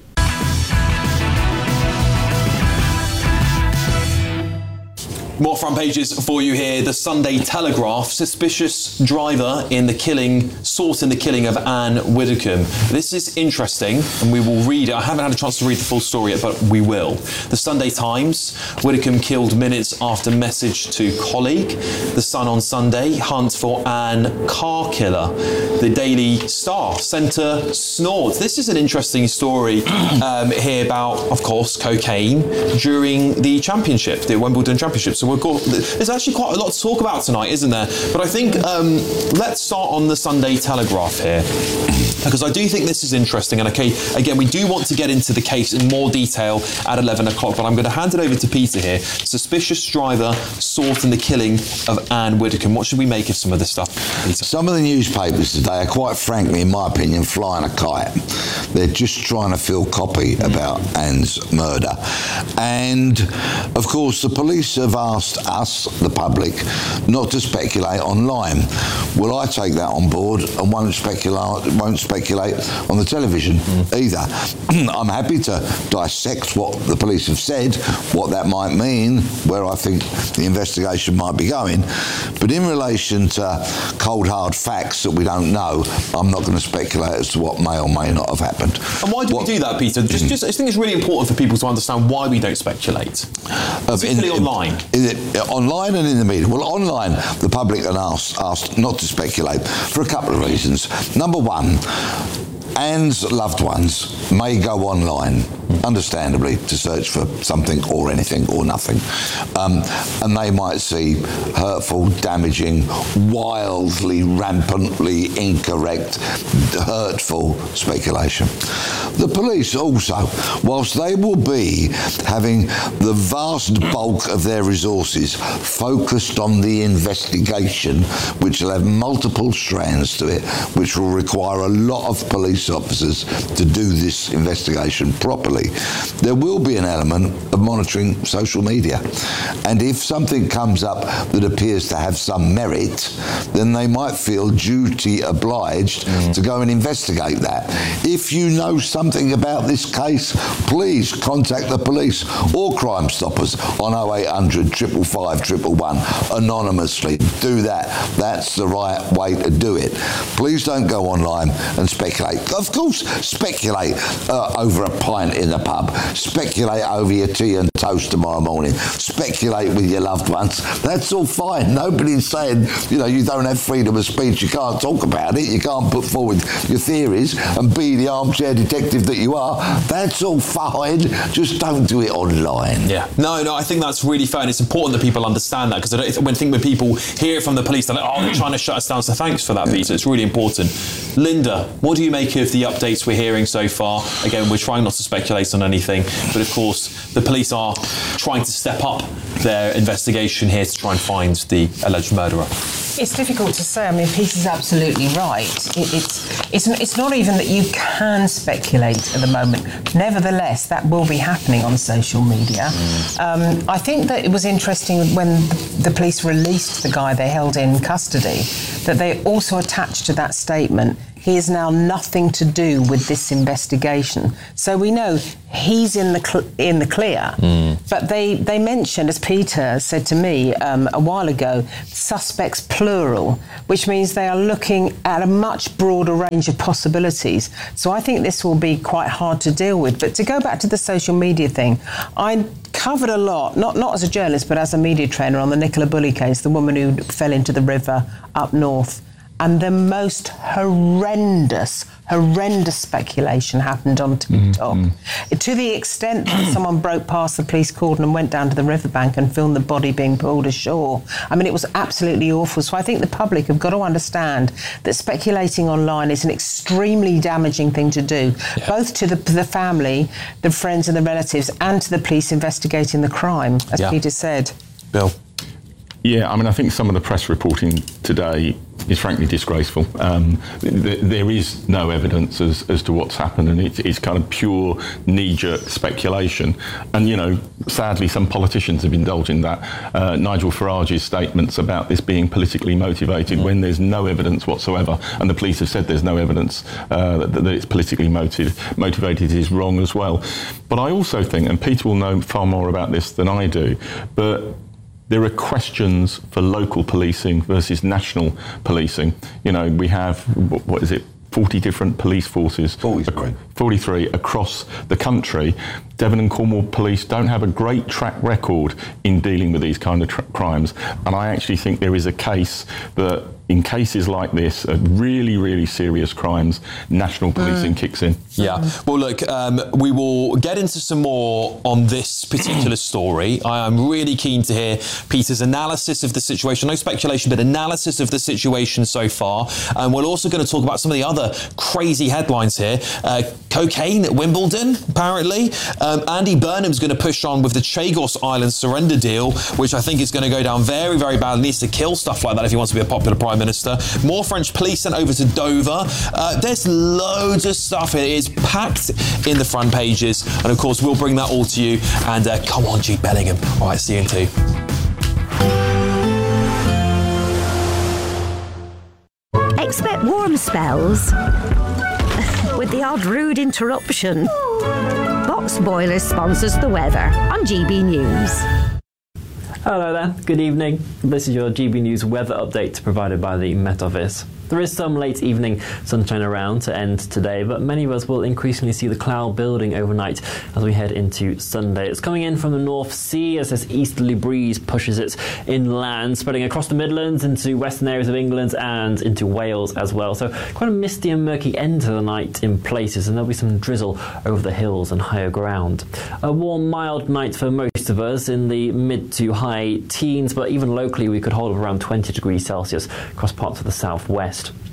Speaker 2: More front pages for you here. The Sunday Telegraph. Suspicious driver in the killing, sought in the killing of Anne Widdecombe. This is interesting, and we will read it. I haven't had a chance to read the full story yet, but we will. The Sunday Times. Widdecombe killed minutes after message to colleague. The Sun on Sunday. Hunt for Anne car killer. The Daily Star. Centre snorts. This is an interesting story um, here about, of course, cocaine during the championship, the Wimbledon Championship. So we've got, there's actually quite a lot to talk about tonight, isn't there? But I think um, let's start on the Sunday Telegraph here, because I do think this is interesting. And okay, again, we do want to get into the case in more detail at eleven o'clock, but I'm going to hand it over to Peter here. Suspicious driver sought in the killing of Anne Widdecombe. What should we make of some of this stuff, Peter?
Speaker 3: Some of the newspapers today are quite frankly, in my opinion, flying a kite. They're just trying to fill copy about Anne's murder. And, of course, the police have asked us, the public, not to speculate online. Well, I take that on board and won't speculate, won't speculate on the television mm. either. I'm happy to dissect what the police have said, what that might mean, where I think the investigation might be going. But in relation to cold, hard facts that we don't know, I'm not going to speculate as to what may or may not have happened.
Speaker 2: And why do what, we do that, Peter? Just, just, I think it's really important for people to understand why we don't speculate, particularly in, online.
Speaker 3: In, in it, online and in the media. Well, online, the public are asked, asked not to speculate for a couple of reasons. Number one, Anne's loved ones may go online, understandably, to search for something or anything or nothing. Um, and they might see hurtful, damaging, wildly, rampantly incorrect, hurtful speculation. The police also, whilst they will be having the vast bulk of their resources focused on the investigation, which will have multiple strands to it, which will require a lot of police officers to do this investigation properly, there will be an element of monitoring social media. And if something comes up that appears to have some merit, then they might feel duty obliged mm. to go and investigate that. If you know something about this case, please contact the police or Crime Stoppers on oh eight hundred, five five five, one one one anonymously. Do that. That's the right way to do it. Please don't go online and speculate. Of course, speculate uh, over a pint in the pub. Speculate over your tea and toast tomorrow morning. Speculate with your loved ones. That's all fine. Nobody's saying, you know, you don't have freedom of speech. You can't talk about it. You can't put forward your theories and be the armchair detective that you are. That's all fine. Just don't do it online.
Speaker 2: Yeah. No, no, I think that's really fair, and it's important that people understand that, because I don't when think when people hear it from the police, they're like, oh, they're trying to shut us down. So thanks for that, Peter. It's really important. Linda, what do you make of the updates we're hearing so far? Again, we're trying not to speculate on anything, but of course, the police are trying to step up their investigation here to try and find the alleged murderer.
Speaker 18: It's difficult to say. I mean, Peter's absolutely right. It, it's, it's, it's not even that you can speculate at the moment. Nevertheless, that will be happening on social media. Um, I think that it was interesting when the police released the guy they held in custody, that they also attached to that statement, he has now nothing to do with this investigation. So we know he's in the cl- in the clear. Mm. But they, they mentioned, as Peter said to me um, a while ago, suspects plural, which means they are looking at a much broader range of possibilities. So I think this will be quite hard to deal with. But to go back to the social media thing, I covered a lot, not, not as a journalist, but as a media trainer, on the Nicola Bulley case, the woman who fell into the river up north. And the most horrendous, horrendous speculation happened on TikTok. Mm-hmm. To the extent that someone broke past the police cordon and went down to the riverbank and filmed the body being pulled ashore. I mean, it was absolutely awful. So I think the public have got to understand that speculating online is an extremely damaging thing to do, yeah. both to the, the family, the friends and the relatives, and to the police investigating the crime, as yeah. Peter said.
Speaker 2: Bill?
Speaker 1: Yeah, I mean, I think some of the press reporting today is frankly disgraceful. Um, th- there is no evidence as, as to what's happened, and it's, it's kind of pure knee-jerk speculation. And, you know, sadly, some politicians have indulged in that. Uh, Nigel Farage's statements about this being politically motivated mm. when there's no evidence whatsoever, and the police have said there's no evidence uh, that, that it's politically motiv- motivated is wrong as well. But I also think, and Peter will know far more about this than I do, but there are questions for local policing versus national policing. You know, we have, what is it, forty different police forces.
Speaker 3: forty-three.
Speaker 1: forty-three across the country. Devon and Cornwall police don't have a great track record in dealing with these kind of tr- crimes. And I actually think there is a case that in cases like this, uh, really, really serious crimes, national policing mm. kicks in.
Speaker 2: Yeah. Well, look, um, we will get into some more on this particular story. I am really keen to hear Peter's analysis of the situation. No speculation, but analysis of the situation so far. And we're also going to talk about some of the other crazy headlines here. Uh, cocaine at Wimbledon, apparently. Um, Andy Burnham's going to push on with the Chagos Island surrender deal, which I think is going to go down very, very bad. He needs to kill stuff like that if he wants to be a popular Prime Minister. More French police sent over to Dover. Uh, there's loads of stuff here. It's packed in the front pages. And of course, we'll bring that all to you. And uh, come on, Jude Bellingham. All right, see you in two.
Speaker 6: Expect warm spells with the odd rude interruption. Box Boilers sponsors the weather on G B News.
Speaker 7: Hello there, good evening. This is your G B News weather update provided by the Met Office. There is some late evening sunshine around to end today, but many of us will increasingly see the cloud building overnight as we head into Sunday. It's coming in from the North Sea as this easterly breeze pushes it inland, spreading across the Midlands into western areas of England and into Wales as well. So quite a misty and murky end to the night in places, and there'll be some drizzle over the hills and higher ground. A warm, mild night for most of us in the mid to high teens, but even locally we could hold up around twenty degrees Celsius across parts of the southwest.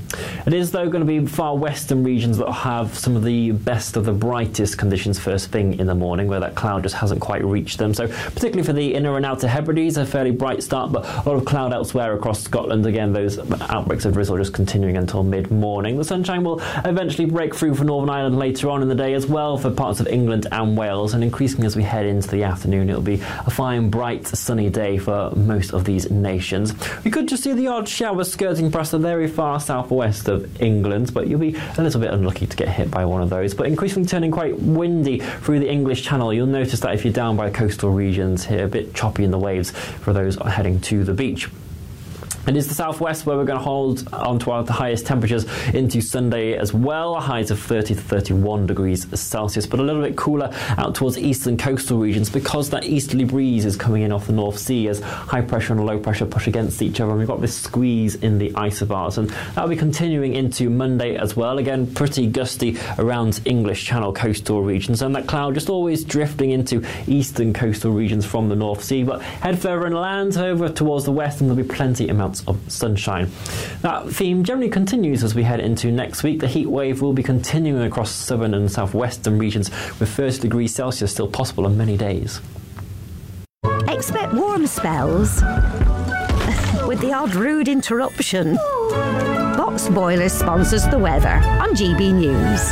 Speaker 7: It is, though, going to be far western regions that will have some of the best of the brightest conditions first thing in the morning, where that cloud just hasn't quite reached them. So particularly for the inner and outer Hebrides, a fairly bright start, but a lot of cloud elsewhere across Scotland. Again, those outbreaks of drizzle just continuing until mid-morning. The sunshine will eventually break through for Northern Ireland later on in the day as well for parts of England and Wales, and increasingly as we head into the afternoon, it'll be a fine, bright, sunny day for most of these nations. We could just see the odd shower skirting past the very far southwest of England, but you'll be a little bit unlucky to get hit by one of those. But increasingly turning quite windy through the English Channel. You'll notice that if you're down by coastal regions here, a bit choppy in the waves for those heading to the beach. It is the southwest where we're going to hold on to our the highest temperatures into Sunday as well, highs of thirty to thirty-one degrees Celsius, but a little bit cooler out towards eastern coastal regions because that easterly breeze is coming in off the North Sea as high pressure and low pressure push against each other, and we've got this squeeze in the isobars, and that'll be continuing into Monday as well. Again, pretty gusty around English Channel coastal regions, and that cloud just always drifting into eastern coastal regions from the North Sea, but head further inland over towards the west and there'll be plenty amounts of sunshine. That theme generally continues as we head into next week. The heat wave will be continuing across southern and southwestern regions with thirty degrees Celsius still possible on many days.
Speaker 6: Expect warm spells with the odd rude interruption. Box Boilers sponsors the weather on G B News.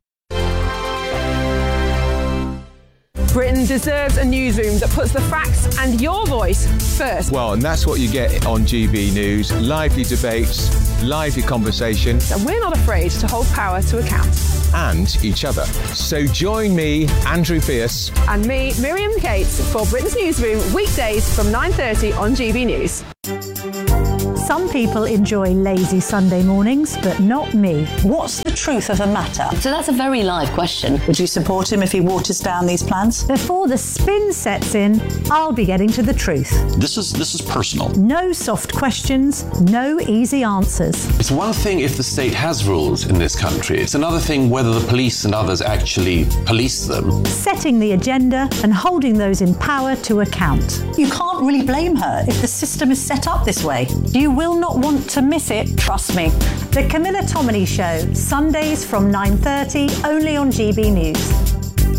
Speaker 8: Britain deserves a newsroom that puts the facts and your voice first.
Speaker 10: Well, and that's what you get on G B News. Lively debates, lively conversation.
Speaker 8: And we're not afraid to hold power to account.
Speaker 10: And each other. So join me, Andrew Pierce.
Speaker 8: And me, Miriam Cates, for Britain's Newsroom, weekdays from nine thirty on G B News.
Speaker 19: Some people enjoy lazy Sunday mornings, but not me.
Speaker 20: What's the truth of the matter? So that's a very live question. Would you support him if he waters down these plans?
Speaker 19: Before the spin sets in, I'll be getting to the truth.
Speaker 23: This is this is personal.
Speaker 19: No soft questions, no easy answers.
Speaker 21: It's one thing if the state has rules in this country. It's another thing whether the police and others actually police them.
Speaker 19: Setting the agenda and holding those in power to account.
Speaker 20: You can't really blame her if the system is set up this way. You will not want to miss it, trust me.
Speaker 19: The Camilla Tominey Show, Sundays from nine thirty, only on G B News.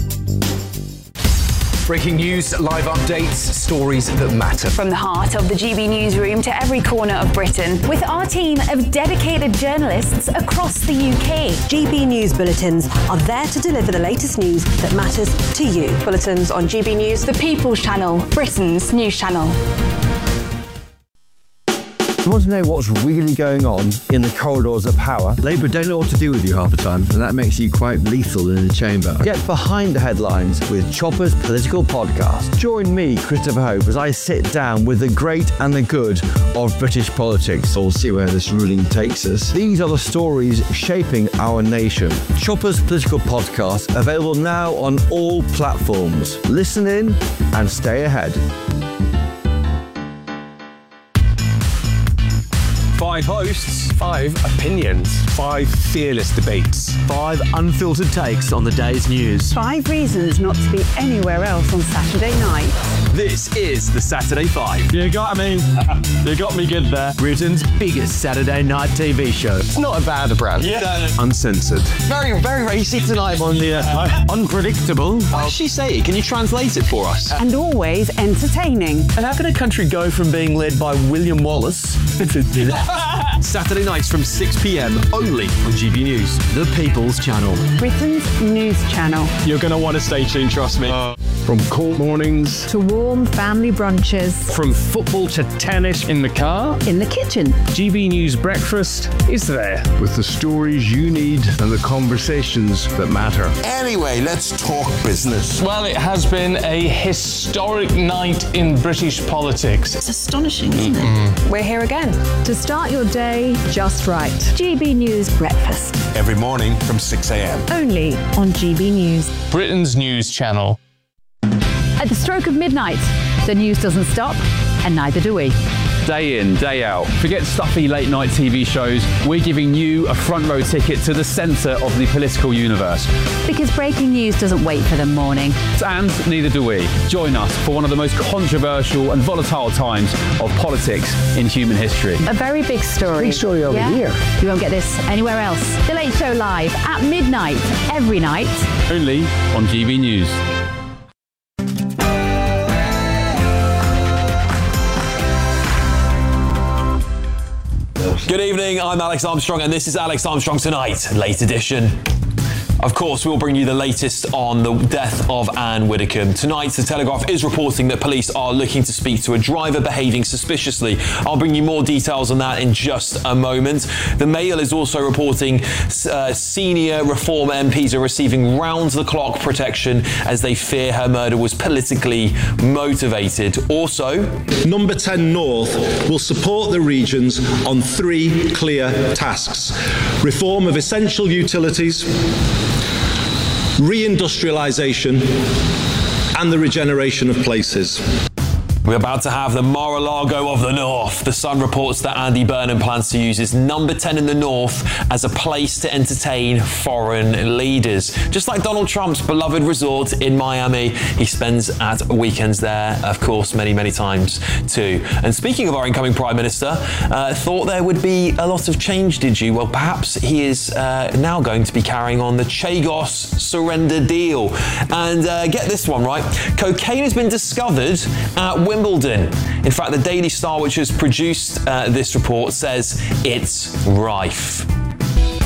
Speaker 9: Breaking news, live updates, stories that matter.
Speaker 12: From the heart of the G B Newsroom to every corner of Britain, with our team of dedicated journalists across the U K.
Speaker 22: G B News bulletins are there to deliver the latest news that matters to you.
Speaker 12: Bulletins on G B News, the People's Channel, Britain's news channel.
Speaker 4: You want to know what's really going on in the corridors of power? Labour don't know what to do with you half the time, and that makes you quite lethal in the chamber. Get behind the headlines with Chopper's political podcast. Join me, Christopher Hope, as I sit down with the great and the good of British politics. We'll see where this ruling takes us. These are the stories shaping our nation. Chopper's political podcast, available now on all platforms. Listen in and stay ahead.
Speaker 9: Five hosts, five opinions, five fearless debates,
Speaker 11: five unfiltered takes on the day's news.
Speaker 12: Five reasons not to be anywhere else on Saturday night.
Speaker 9: This is the Saturday Five.
Speaker 11: You got me. You got me good there. Britain's biggest Saturday night T V show.
Speaker 9: It's not a bad brand.
Speaker 11: Yeah.
Speaker 9: Uncensored.
Speaker 11: Very, very racy tonight on the uh, unpredictable.
Speaker 9: What did she say? Can you translate it for us?
Speaker 12: And always entertaining.
Speaker 11: And how can a country go from being led by William Wallace to
Speaker 9: Saturday nights from six p.m. only on G B News, the People's Channel.
Speaker 12: Britain's news channel.
Speaker 11: You're going to want to stay tuned, trust me. Uh,
Speaker 16: From cold mornings
Speaker 19: to warm family brunches.
Speaker 11: From football to tennis in the car.
Speaker 19: In the kitchen.
Speaker 11: G B News breakfast is there.
Speaker 16: With the stories you need and the conversations that matter.
Speaker 3: Anyway, let's talk business.
Speaker 24: Well, it has been a historic night in British politics.
Speaker 20: It's astonishing, isn't it?
Speaker 12: We're here again.
Speaker 19: To start your day just right. G B News Breakfast.
Speaker 3: Every morning from six a.m.
Speaker 19: Only on G B News.
Speaker 24: Britain's news channel.
Speaker 15: At the stroke of midnight, the news doesn't stop, and neither do we.
Speaker 5: day in, day out. Forget stuffy late night T V shows. We're giving you a front row ticket to the centre of the political universe.
Speaker 15: Because breaking news doesn't wait for the morning.
Speaker 5: And neither do we. Join us for one of the most controversial and volatile times of politics in human history.
Speaker 15: A very big story.
Speaker 13: Big story over
Speaker 15: yeah?
Speaker 13: here.
Speaker 15: You won't get this anywhere else. The Late Show live at midnight every night.
Speaker 5: Only on G B News.
Speaker 2: Good evening, I'm Alex Armstrong, and this is Alex Armstrong Tonight, late edition. Of course, we'll bring you the latest on the death of Anne Widdecombe. Tonight, The Telegraph is reporting that police are looking to speak to a driver behaving suspiciously. I'll bring you more details on that in just a moment. The Mail is also reporting uh, senior Reform M Ps are receiving round-the-clock protection as they fear her murder was politically motivated. Also,
Speaker 14: Number ten North will support the regions on three clear tasks: reform of essential utilities, reindustrialisation and the regeneration of places.
Speaker 2: We're about to have the Mar-a-Lago of the North. The Sun reports that Andy Burnham plans to use his number ten in the North as a place to entertain foreign leaders. Just like Donald Trump's beloved resort in Miami, he spends at weekends there, of course, many, many times too. And speaking of our incoming Prime Minister, uh, thought there would be a lot of change, did you? Well, perhaps he is uh, now going to be carrying on the Chagos surrender deal. And uh, get this one right, cocaine has been discovered at Wimbledon. Wimbledon. In fact, the Daily Star, which has produced uh, this report, says it's rife.